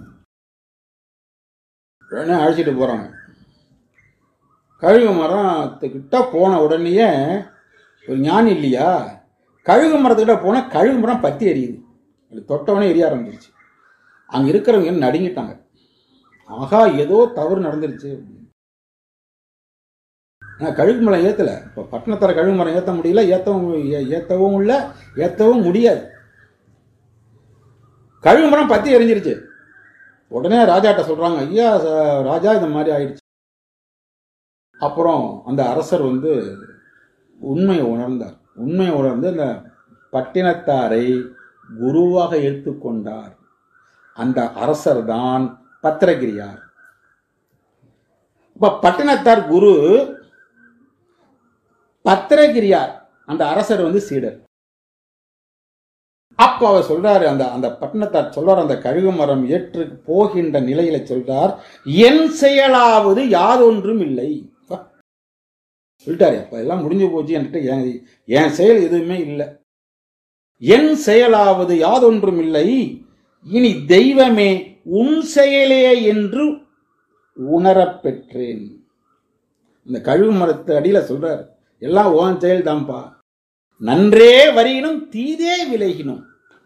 உடனே அழைச்சிட்டு போறாங்க. கழுகு மரத்துக்கிட்ட போன உடனேயே ஒரு ஞானி இல்லையா, கழுகு மரத்துக்கிட்ட போனா கழுகு மரம் பத்தி எரியுது. அது தொட்டவனே எரிய ஆரம்பிச்சிருச்சு. அங்க இருக்கிறவங்க நடுங்கிட்டாங்க. ஆகா, ஏதோ தவறு நடந்துருச்சு. கழுகு மரம் ஏத்தல. இப்ப பட்டணத்தார கழுகு மரம் ஏத்த முடியல, ஏத்தவும் ஏத்தவும் இல்ல, ஏத்தவும் முடியாது. கழுகு மரம் பத்தி எரிஞ்சிருச்சு. உடனே ராஜாட்ட சொல்றாங்க, ஐயா ராஜா இந்த மாதிரி ஆயிடுச்சு. அப்புறம் அந்த அரசர் வந்து உண்மையை உணர்ந்தார். உண்மையை உணர்ந்து அந்த பட்டினத்தாரை குருவாக எடுத்துக்கொண்டார். அந்த அரசர் தான் பத்திரகிரியார். இப்ப பட்டினத்தார் குரு, பத்திரகிரியார் அந்த அரசர் வந்து சீடர். அப்ப அவர் சொல்றாரு, அந்த அந்த பட்டினத்தார் சொல்றார், அந்த கழுகு மரம் ஏற்று போகின்ற நிலையில சொல்றார், என் செயலாவது யாதொன்றும் இல்லை சொல்லிட்டாரு. அப்ப எல்லாம் முடிஞ்சு போச்சு, என்கிட்ட என் செயல் எதுவுமே இல்லை. என் செயலாவது யாதொன்றும் இல்லை, இனி தெய்வமே உன் செயலே என்று உணரப் பெற்றேன். இந்த கழுகு மரத்து அடியில சொல்றாரு, எல்லாம் ஓன் செயல் தான்ப்பா, நன்றே வரியினும் தீதே விலகினும்.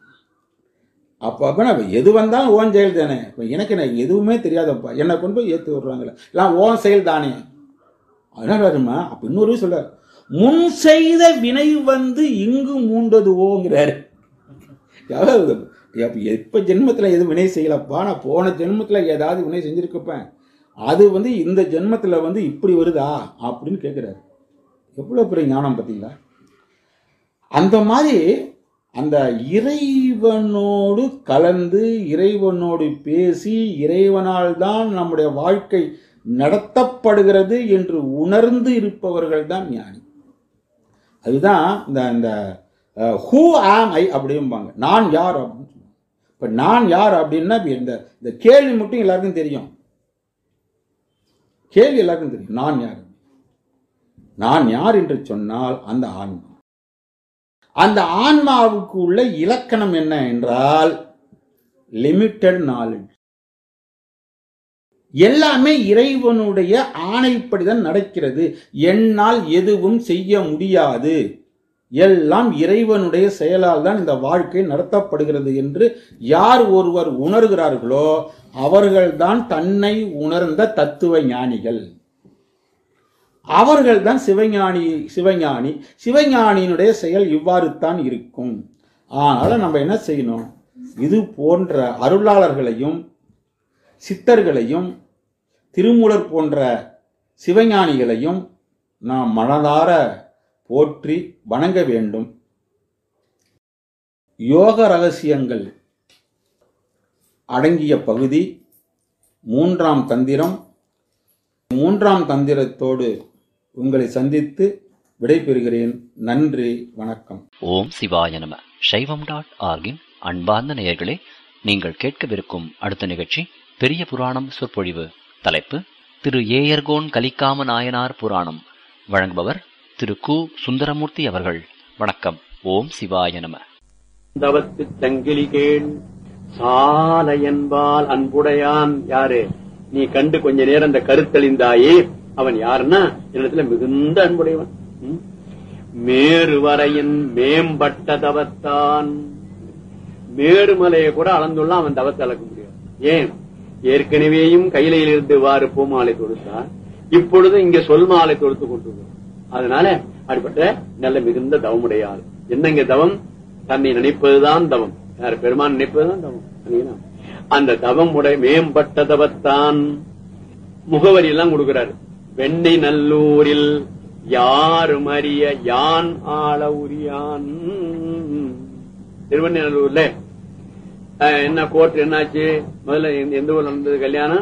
அப்ப எது வந்தாலும் ஓன் செயல் தானே. எனக்கு எனக்கு எதுவுமே தெரியாதப்பா, என்னை கொண்டு போய் ஏத்து விடுறாங்களே, எல்லாம் ஓன் செயல் தானே. அதனால அப்ப இன்னொரு சொல்றாரு, முன் செய்த வினை வந்து இங்கு மூண்டது ஓங்கிறாரு. எப்ப ஜென்மத்துல எது வினை செய்யலப்பா, நான் போன ஜென்மத்துல ஏதாவது வினை செஞ்சிருக்கப்பேன், அது வந்து இந்த ஜென்மத்துல வந்து இப்படி வருதா அப்படின்னு கேட்கிறாரு. எவ்வளவு பெரிய ஞானம் பார்த்தீங்களா? அந்த மாதிரி அந்த இறைவனோடு கலந்து இறைவனோடு பேசி இறைவனால் தான் நம்முடைய வாழ்க்கை நடத்தப்படுகிறது என்று உணர்ந்து இருப்பவர்கள் தான் ஞானி. அதுதான் இந்த இந்த ஹூ ஆம் ஐ அப்படிம்பாங்க, நான் யார் அப்படின்னு. இப்ப நான் யார் அப்படின்னா இந்த கேள்வி மட்டும் எல்லாருக்கும் தெரியும். கேள்வி எல்லாருக்கும் தெரியும், நான் யார். நான் யார் என்று சொன்னால் அந்த ஆன்மா. அந்த ஆன்மாவுக்கு உள்ள இலக்கணம் என்ன என்றால் லிமிட்டட் நாலேஜ். எல்லாமே இறைவனுடைய ஆணைப்படிதான் நடக்கிறது. என்னால் எதுவும் செய்ய முடியாது, எல்லாம் இறைவனுடைய செயலால் தான் இந்த வாழ்க்கை நடத்தப்படுகிறது என்று யார் ஒருவர் உணர்கிறார்களோ அவர்கள்தான் தன்னை உணர்ந்த தத்துவ ஞானிகள். அவர்கள் தான் சிவஞானி. சிவஞானி சிவஞானியினுடைய செயல் இவ்வாறு தான் இருக்கும். ஆனால நம்ம என்ன செய்யணும், இது போன்ற அருளாளர்களையும் சித்தர்களையும் திருமூலர் போன்ற சிவஞானிகளையும் நாம் மனதார போற்றி வணங்க வேண்டும். யோக ரகசியங்கள் அடங்கிய பகுதி மூன்றாம் தந்திரம். மூன்றாம் தந்திரத்தோடு உங்களை சந்தித்து விடைபெறுகிறேன். நன்றி, வணக்கம். ஓம் சிவாய நம. சைவம் டாட் ஆர்கின் அன்பார்ந்த நேயர்களே, நீங்கள் கேட்கவிருக்கும் அடுத்த நிகழ்ச்சி பெரிய புராணம் சொற்பொழிவு. தலைப்பு திரு ஏயர்கோன் கலிக்காம நாயனார் புராணம். வழங்குபவர் திரு கு சுந்தரமூர்த்தி அவர்கள். வணக்கம். ஓம் சிவாய நம. தவத்து சங்கிலிகேள் சால என்பால் அன்புடையான் யாரு, நீ கண்டு கொஞ்ச நேரம் அந்த கருத்தளிந்தாயே அவன் யாருன்னா என்னிடத்துல மிகுந்த அன்புடையவன். மேருவரையின் மேம்பட்ட தவத்தான். மேருமலையை கூட அளந்துள்ள அவன் தவத்தை அளக்க முடியாது. ஏன், ஏற்கனவேயும் கையிலையில் இருந்து வாறு பூமாலை தொடுத்தார், இப்பொழுது இங்க சொல் மாலை தொடுத்து கொண்டு. அதனால அப்படிப்பட்ட நல்ல மிகுந்த தவமுடையாள். என்னங்க தவம்? தன்னை நினைப்பதுதான் தவம். யார்? பெருமான் நினைப்பதுதான் தவம். அந்த தவம் உடைய மேம்பட்ட தவத்தான். முகவரி எல்லாம் கொடுக்கிறாரு. வெண்ணை நல்லூரில் யாரும் அறிய யான் ஆள உரியான். திருவண்ணை நல்லூர்ல என்ன கோர்ட் என்னாச்சு? முதல்ல எந்த ஊர்ல நடந்தது கல்யாணம்?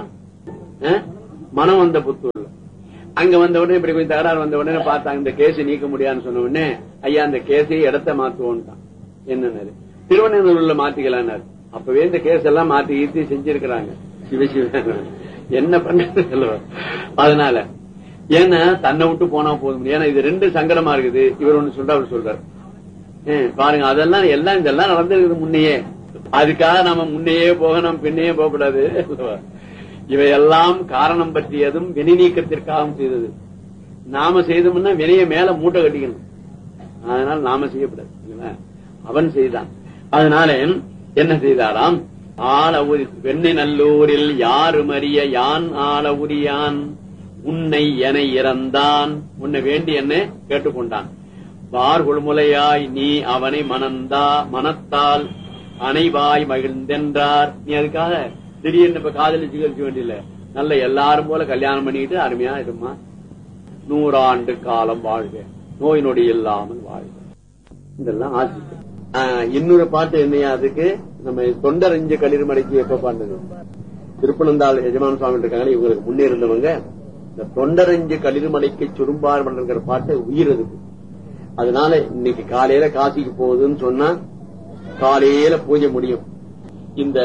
மனம் வந்த புத்தூர்ல. அங்க வந்த உடனே இப்படி கொஞ்சம் தகராறு வந்த உடனே பார்த்தாங்க, இந்த கேஸ் நீக்க முடியாதுன்னு சொன்ன உடனே ஐயா அந்த கேஸை இடத்த மாத்துவோன்ட்டான். என்னன்னாரு, திருவண்ணூர்ல மாத்திக்கலான்னாரு. அப்பவே இந்த கேஸ் எல்லாம் மாத்தி ஈர்த்தி செஞ்சிருக்கிறாங்க. சிவசிவ என்ன பண்றது சொல்லுவார். அதனால ஏன்னா தன்னை விட்டு போனா போதும். ஏன்னா இது ரெண்டு சங்கடமா இருக்குது. இவர் ஒண்ணு சொல்ற அவர் சொல்றாரு பாருங்க, அதெல்லாம் எல்லாம் இதெல்லாம் நடந்திருக்குது முன்னையே. அதுக்காக நாம முன்னையே போகணும் பின்னையே போக கூடாது. இவையெல்லாம் காரணம் பற்றியதும் வினை நீக்கத்திற்காகவும் செய்தது. நாம செய்தோம்னா வினைய மேல மூட்டை கட்டிக்கணும். அதனால நாம செய்யக்கூடாது, அவன் செய்தான். அதனால என்ன செய்தாராம்? ஆள உரி வெண்ணை நல்லூரில் யாரும் அறிய யான் ஆள உரியான். உன்னை என இறந்தான், உன்னை வேண்டி என்ன கேட்டுக்கொண்டான். வார்கொள்முலையாய் நீ அவனை மணந்தா மனத்தால் அனைவாய் மகிழ்ந்தென்றார். நீ அதுக்காக திடீர்னு இப்ப காதலிச்சு கழிக்க வேண்டியில்ல, நல்ல எல்லாரும் போல கல்யாணம் பண்ணிட்டு அருமையா இருமா, நூறாண்டு காலம் வாழ்க, நோய் நொடி இல்லாமல் வாழ்க. இதெல்லாம் ஆசி. இன்னொரு பாட்டு என்னையா அதுக்கு, நம்ம தொண்டரஞ்ச களிர்மடைக்கு எப்ப பாண்டது? திருப்பனந்தாள் எஜமான சுவாமி இருக்காங்க, இவங்களுக்கு முன்னே இருந்தவங்க. இந்த தொண்டரஞ்சு களிர்மலைக்கு சுரும்பார் பண்ற பாட்டு உயிர் அதுக்கு. அதனால இன்னைக்கு காலையில காசிக்கு போகுதுன்னு சொன்னா காலையில பூஜை முடியும். இந்த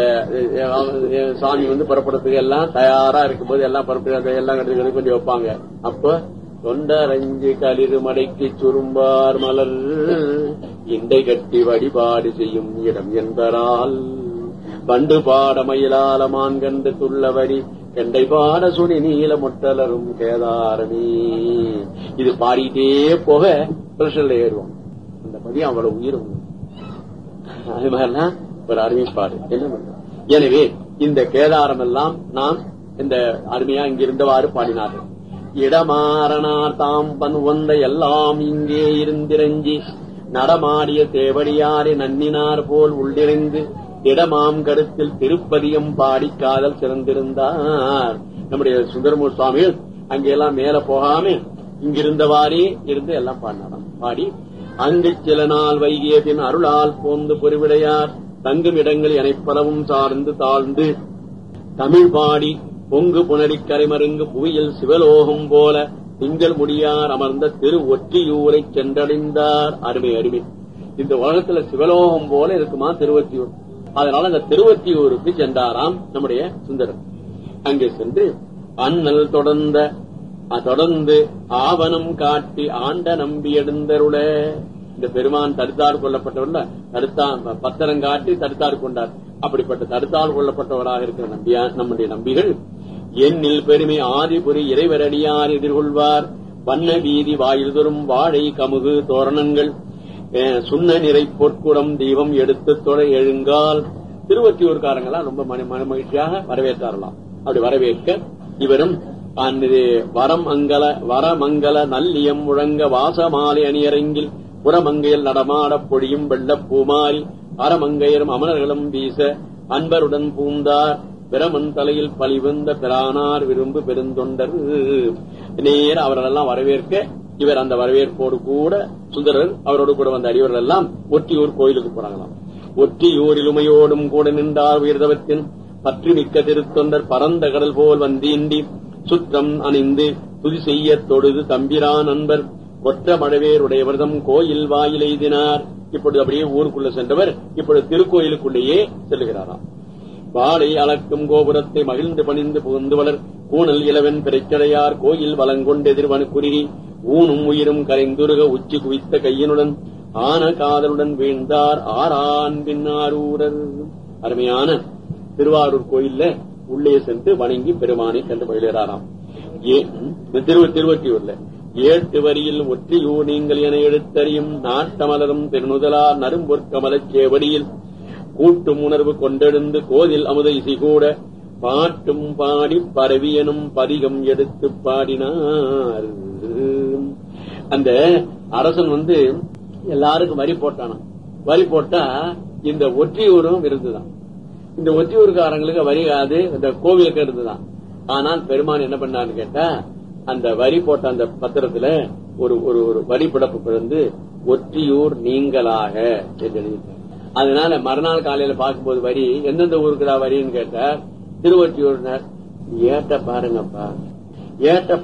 சாமி வந்து புறப்படுறதுக்கு எல்லாம் தயாரா இருக்கும்போது எல்லாம் புறப்பட்டு எல்லாம் கட்டுறது கொஞ்சம் வைப்பாங்க. அப்ப தொண்டரஞ்சு களிர்மடைக்கு சுரும்பார் மலர் இண்டை கட்டி வழிபாடு செய்யும் இடம் என்பரால் பண்டு பாட மயிலால மான்கண்டு துள்ளவடி கெண்டை பாட சுனி நீல மொட்டலரும் கேதாரமே. இது பாடிட்டே போக பிரஷர்ல ஏறுவோம். அந்த பதியம் அவ்வளவு உயிரும். அது மாதிரிலாம் ஒரு அருமை பாடு என்ன பண்ற. எனவே இந்த கேதாரம் எல்லாம் நாம் இந்த அருமையா இங்கிருந்தவாறு பாடினார்கள். இடமாறனார் தாம் பன் வந்த எல்லாம் இங்கே இருந்திரஞ்சி நடமாடிய தேவடியாரை நன்னினார் போல் உள்ளிறைந்து இடமாம் கருத்தில் திருப்பதியம் பாடி காதல் சிறந்திருந்தார். நம்முடைய சுந்தரமூர் சுவாமிகள் அங்கெல்லாம் மேல போகாம இங்கிருந்தவாறே இருந்து எல்லாம் பாடினாராம். பாடி அங்கு சில நாள் வைகிய பின் அருளால் போந்து பொறிவிடையார் தங்கும் இடங்கள் எனைப்பலவும் சார்ந்து தாழ்ந்து தமிழ் பாடி பொங்கு புனரி கரைமருங்கு புவியில் சிவலோகம் போல திங்கள் முடியார் அமர்ந்த திரு ஒற்றியூரை சென்றடைந்தார். அருமை அருமை. இந்த உலகத்துல சிவலோகம் போல இருக்குமா திருவொற்றியூர். அதனால அந்த திருவொற்றியூருக்கு சென்றாராம் நம்முடைய சுந்தரர். அங்கே சென்று அண்ணல் தொடர்ந்த தொடர்ந்து ஆவணம் காட்டி ஆண்ட நம்பி எடுந்தருள. இந்த பெருமான் தடுத்தாறு கொள்ளப்பட்டவர்ல தடுத்தா பத்திரம் காட்டி தடுத்தாறு கொண்டார். அப்படிப்பட்ட தடுத்தாறு கொள்ளப்பட்டவராக இருக்கிற நம்பியா நம்முடைய நம்பிகள் எண்ணில் பெருமை ஆதிபுரி இறைவரடியார் எதிர்கொள்வார். வண்ண வீதி வாயில் தோறும் வாழை கமுகு தோரணங்கள் சுண்ண நிறை பொற்குடம் தீபம் எடுத்து தொடை எழுங்கால். திருவொற்றியூர்காரங்களாம் ரொம்ப மன மகிழ்ச்சியாக வரவேற்றாரலாம். அப்படி வரவேற்க இவரும் வரம் அங்கல வரமங்கல நல்லியம் முழங்க வாசமாலை அணியரங்கில் புறமங்கையில் நடமாட பொழியும் வெள்ள பூமாரி அறமங்கையரும் அமரர்களும் வீச அன்பருடன் பூந்தார். பிரமன் தலையில் பழிவந்த பிரானார் விரும்பு பெருந்தொண்டர். நேர அவர்களெல்லாம் வரவேற்க இவர் அந்த வரவேற்போடு கூட சுந்தரர் அவரோடு கூட வந்த அடியவர்கள் எல்லாம் ஒற்றியூர் கோயிலுக்கு போறாங்களாம். ஒற்றியூரில் உமையோடும் கூட நின்றார் உயிர்தவத்தின் பற்றி மிக்க திருத்தொண்டர் பரந்த கடல் போல் வந்தீண்டி சுற்றம் அணிந்து துதி செய்ய தொழுது தம்பிரான் நண்பர் ஒற்ற மழவேருடைய விரதம் கோயில் வாயில் எய்தினார். இப்பொழுது அப்படியே ஊருக்குள்ள சென்றவர் இப்பொழுது திருக்கோயிலுக்குள்ளேயே செல்லுகிறாராம். வாழை அளக்கும் கோபுரத்தை மகிழ்ந்து பணிந்து புகுந்து வளர் கூணல் இளவன் பிறைச்சடையார் கோயில் வலங்கொண்டு எதிர்வனு குறுகி ஊனும் உயிரும் கரைந்துருக உச்சி குவித்த கையினுடன் ஆன காதலுடன் வீழ்ந்தார் ஆறான் பின்னாரூரர். அருமையான திருவாரூர் கோயில்ல உள்ளே சென்று வணங்கி பெருமானை கண்டு பயிலுகிறாராம். திரு திருவொற்றியூர்ல ஏட்டு வரியில் ஒற்றியூர் நீங்கள் என எடுத்தறியும் நாட்டமலரும் திருநுதலார் நரும்பொற்கமலச் சேவடியில் கூட்டும் உணர்வு கொண்டெழுந்து கோதில் அமுத இசை கூட பாட்டும் பாடி பரவியனும் பதிகம் எடுத்து பாடினார். அந்த அரசன் வந்து எல்லாருக்கும் வரி போட்டானா. வரி போட்டா இந்த ஒற்றியூரும் இருந்துதான். இந்த ஒற்றியூர்காரங்களுக்கு வரி அது இந்த கோவிலுக்கு இருந்துதான். ஆனால் பெருமான் என்ன பண்ணான்னு கேட்டா, அந்த வரி போட்ட அந்த பத்திரத்துல ஒரு ஒரு ஒரு வரி பிடப்பு பிறந்து ஒற்றியூர் நீங்களாக என்று எழுதிட்டார். அதனால மறுநாள் காலையில பார்க்கும்போது வரி எந்தெந்த ஊருக்குடா வரின்னு கேட்டா, திருவொற்றியூர். ஏட்ட பாருங்கப்பா, ஏட்ட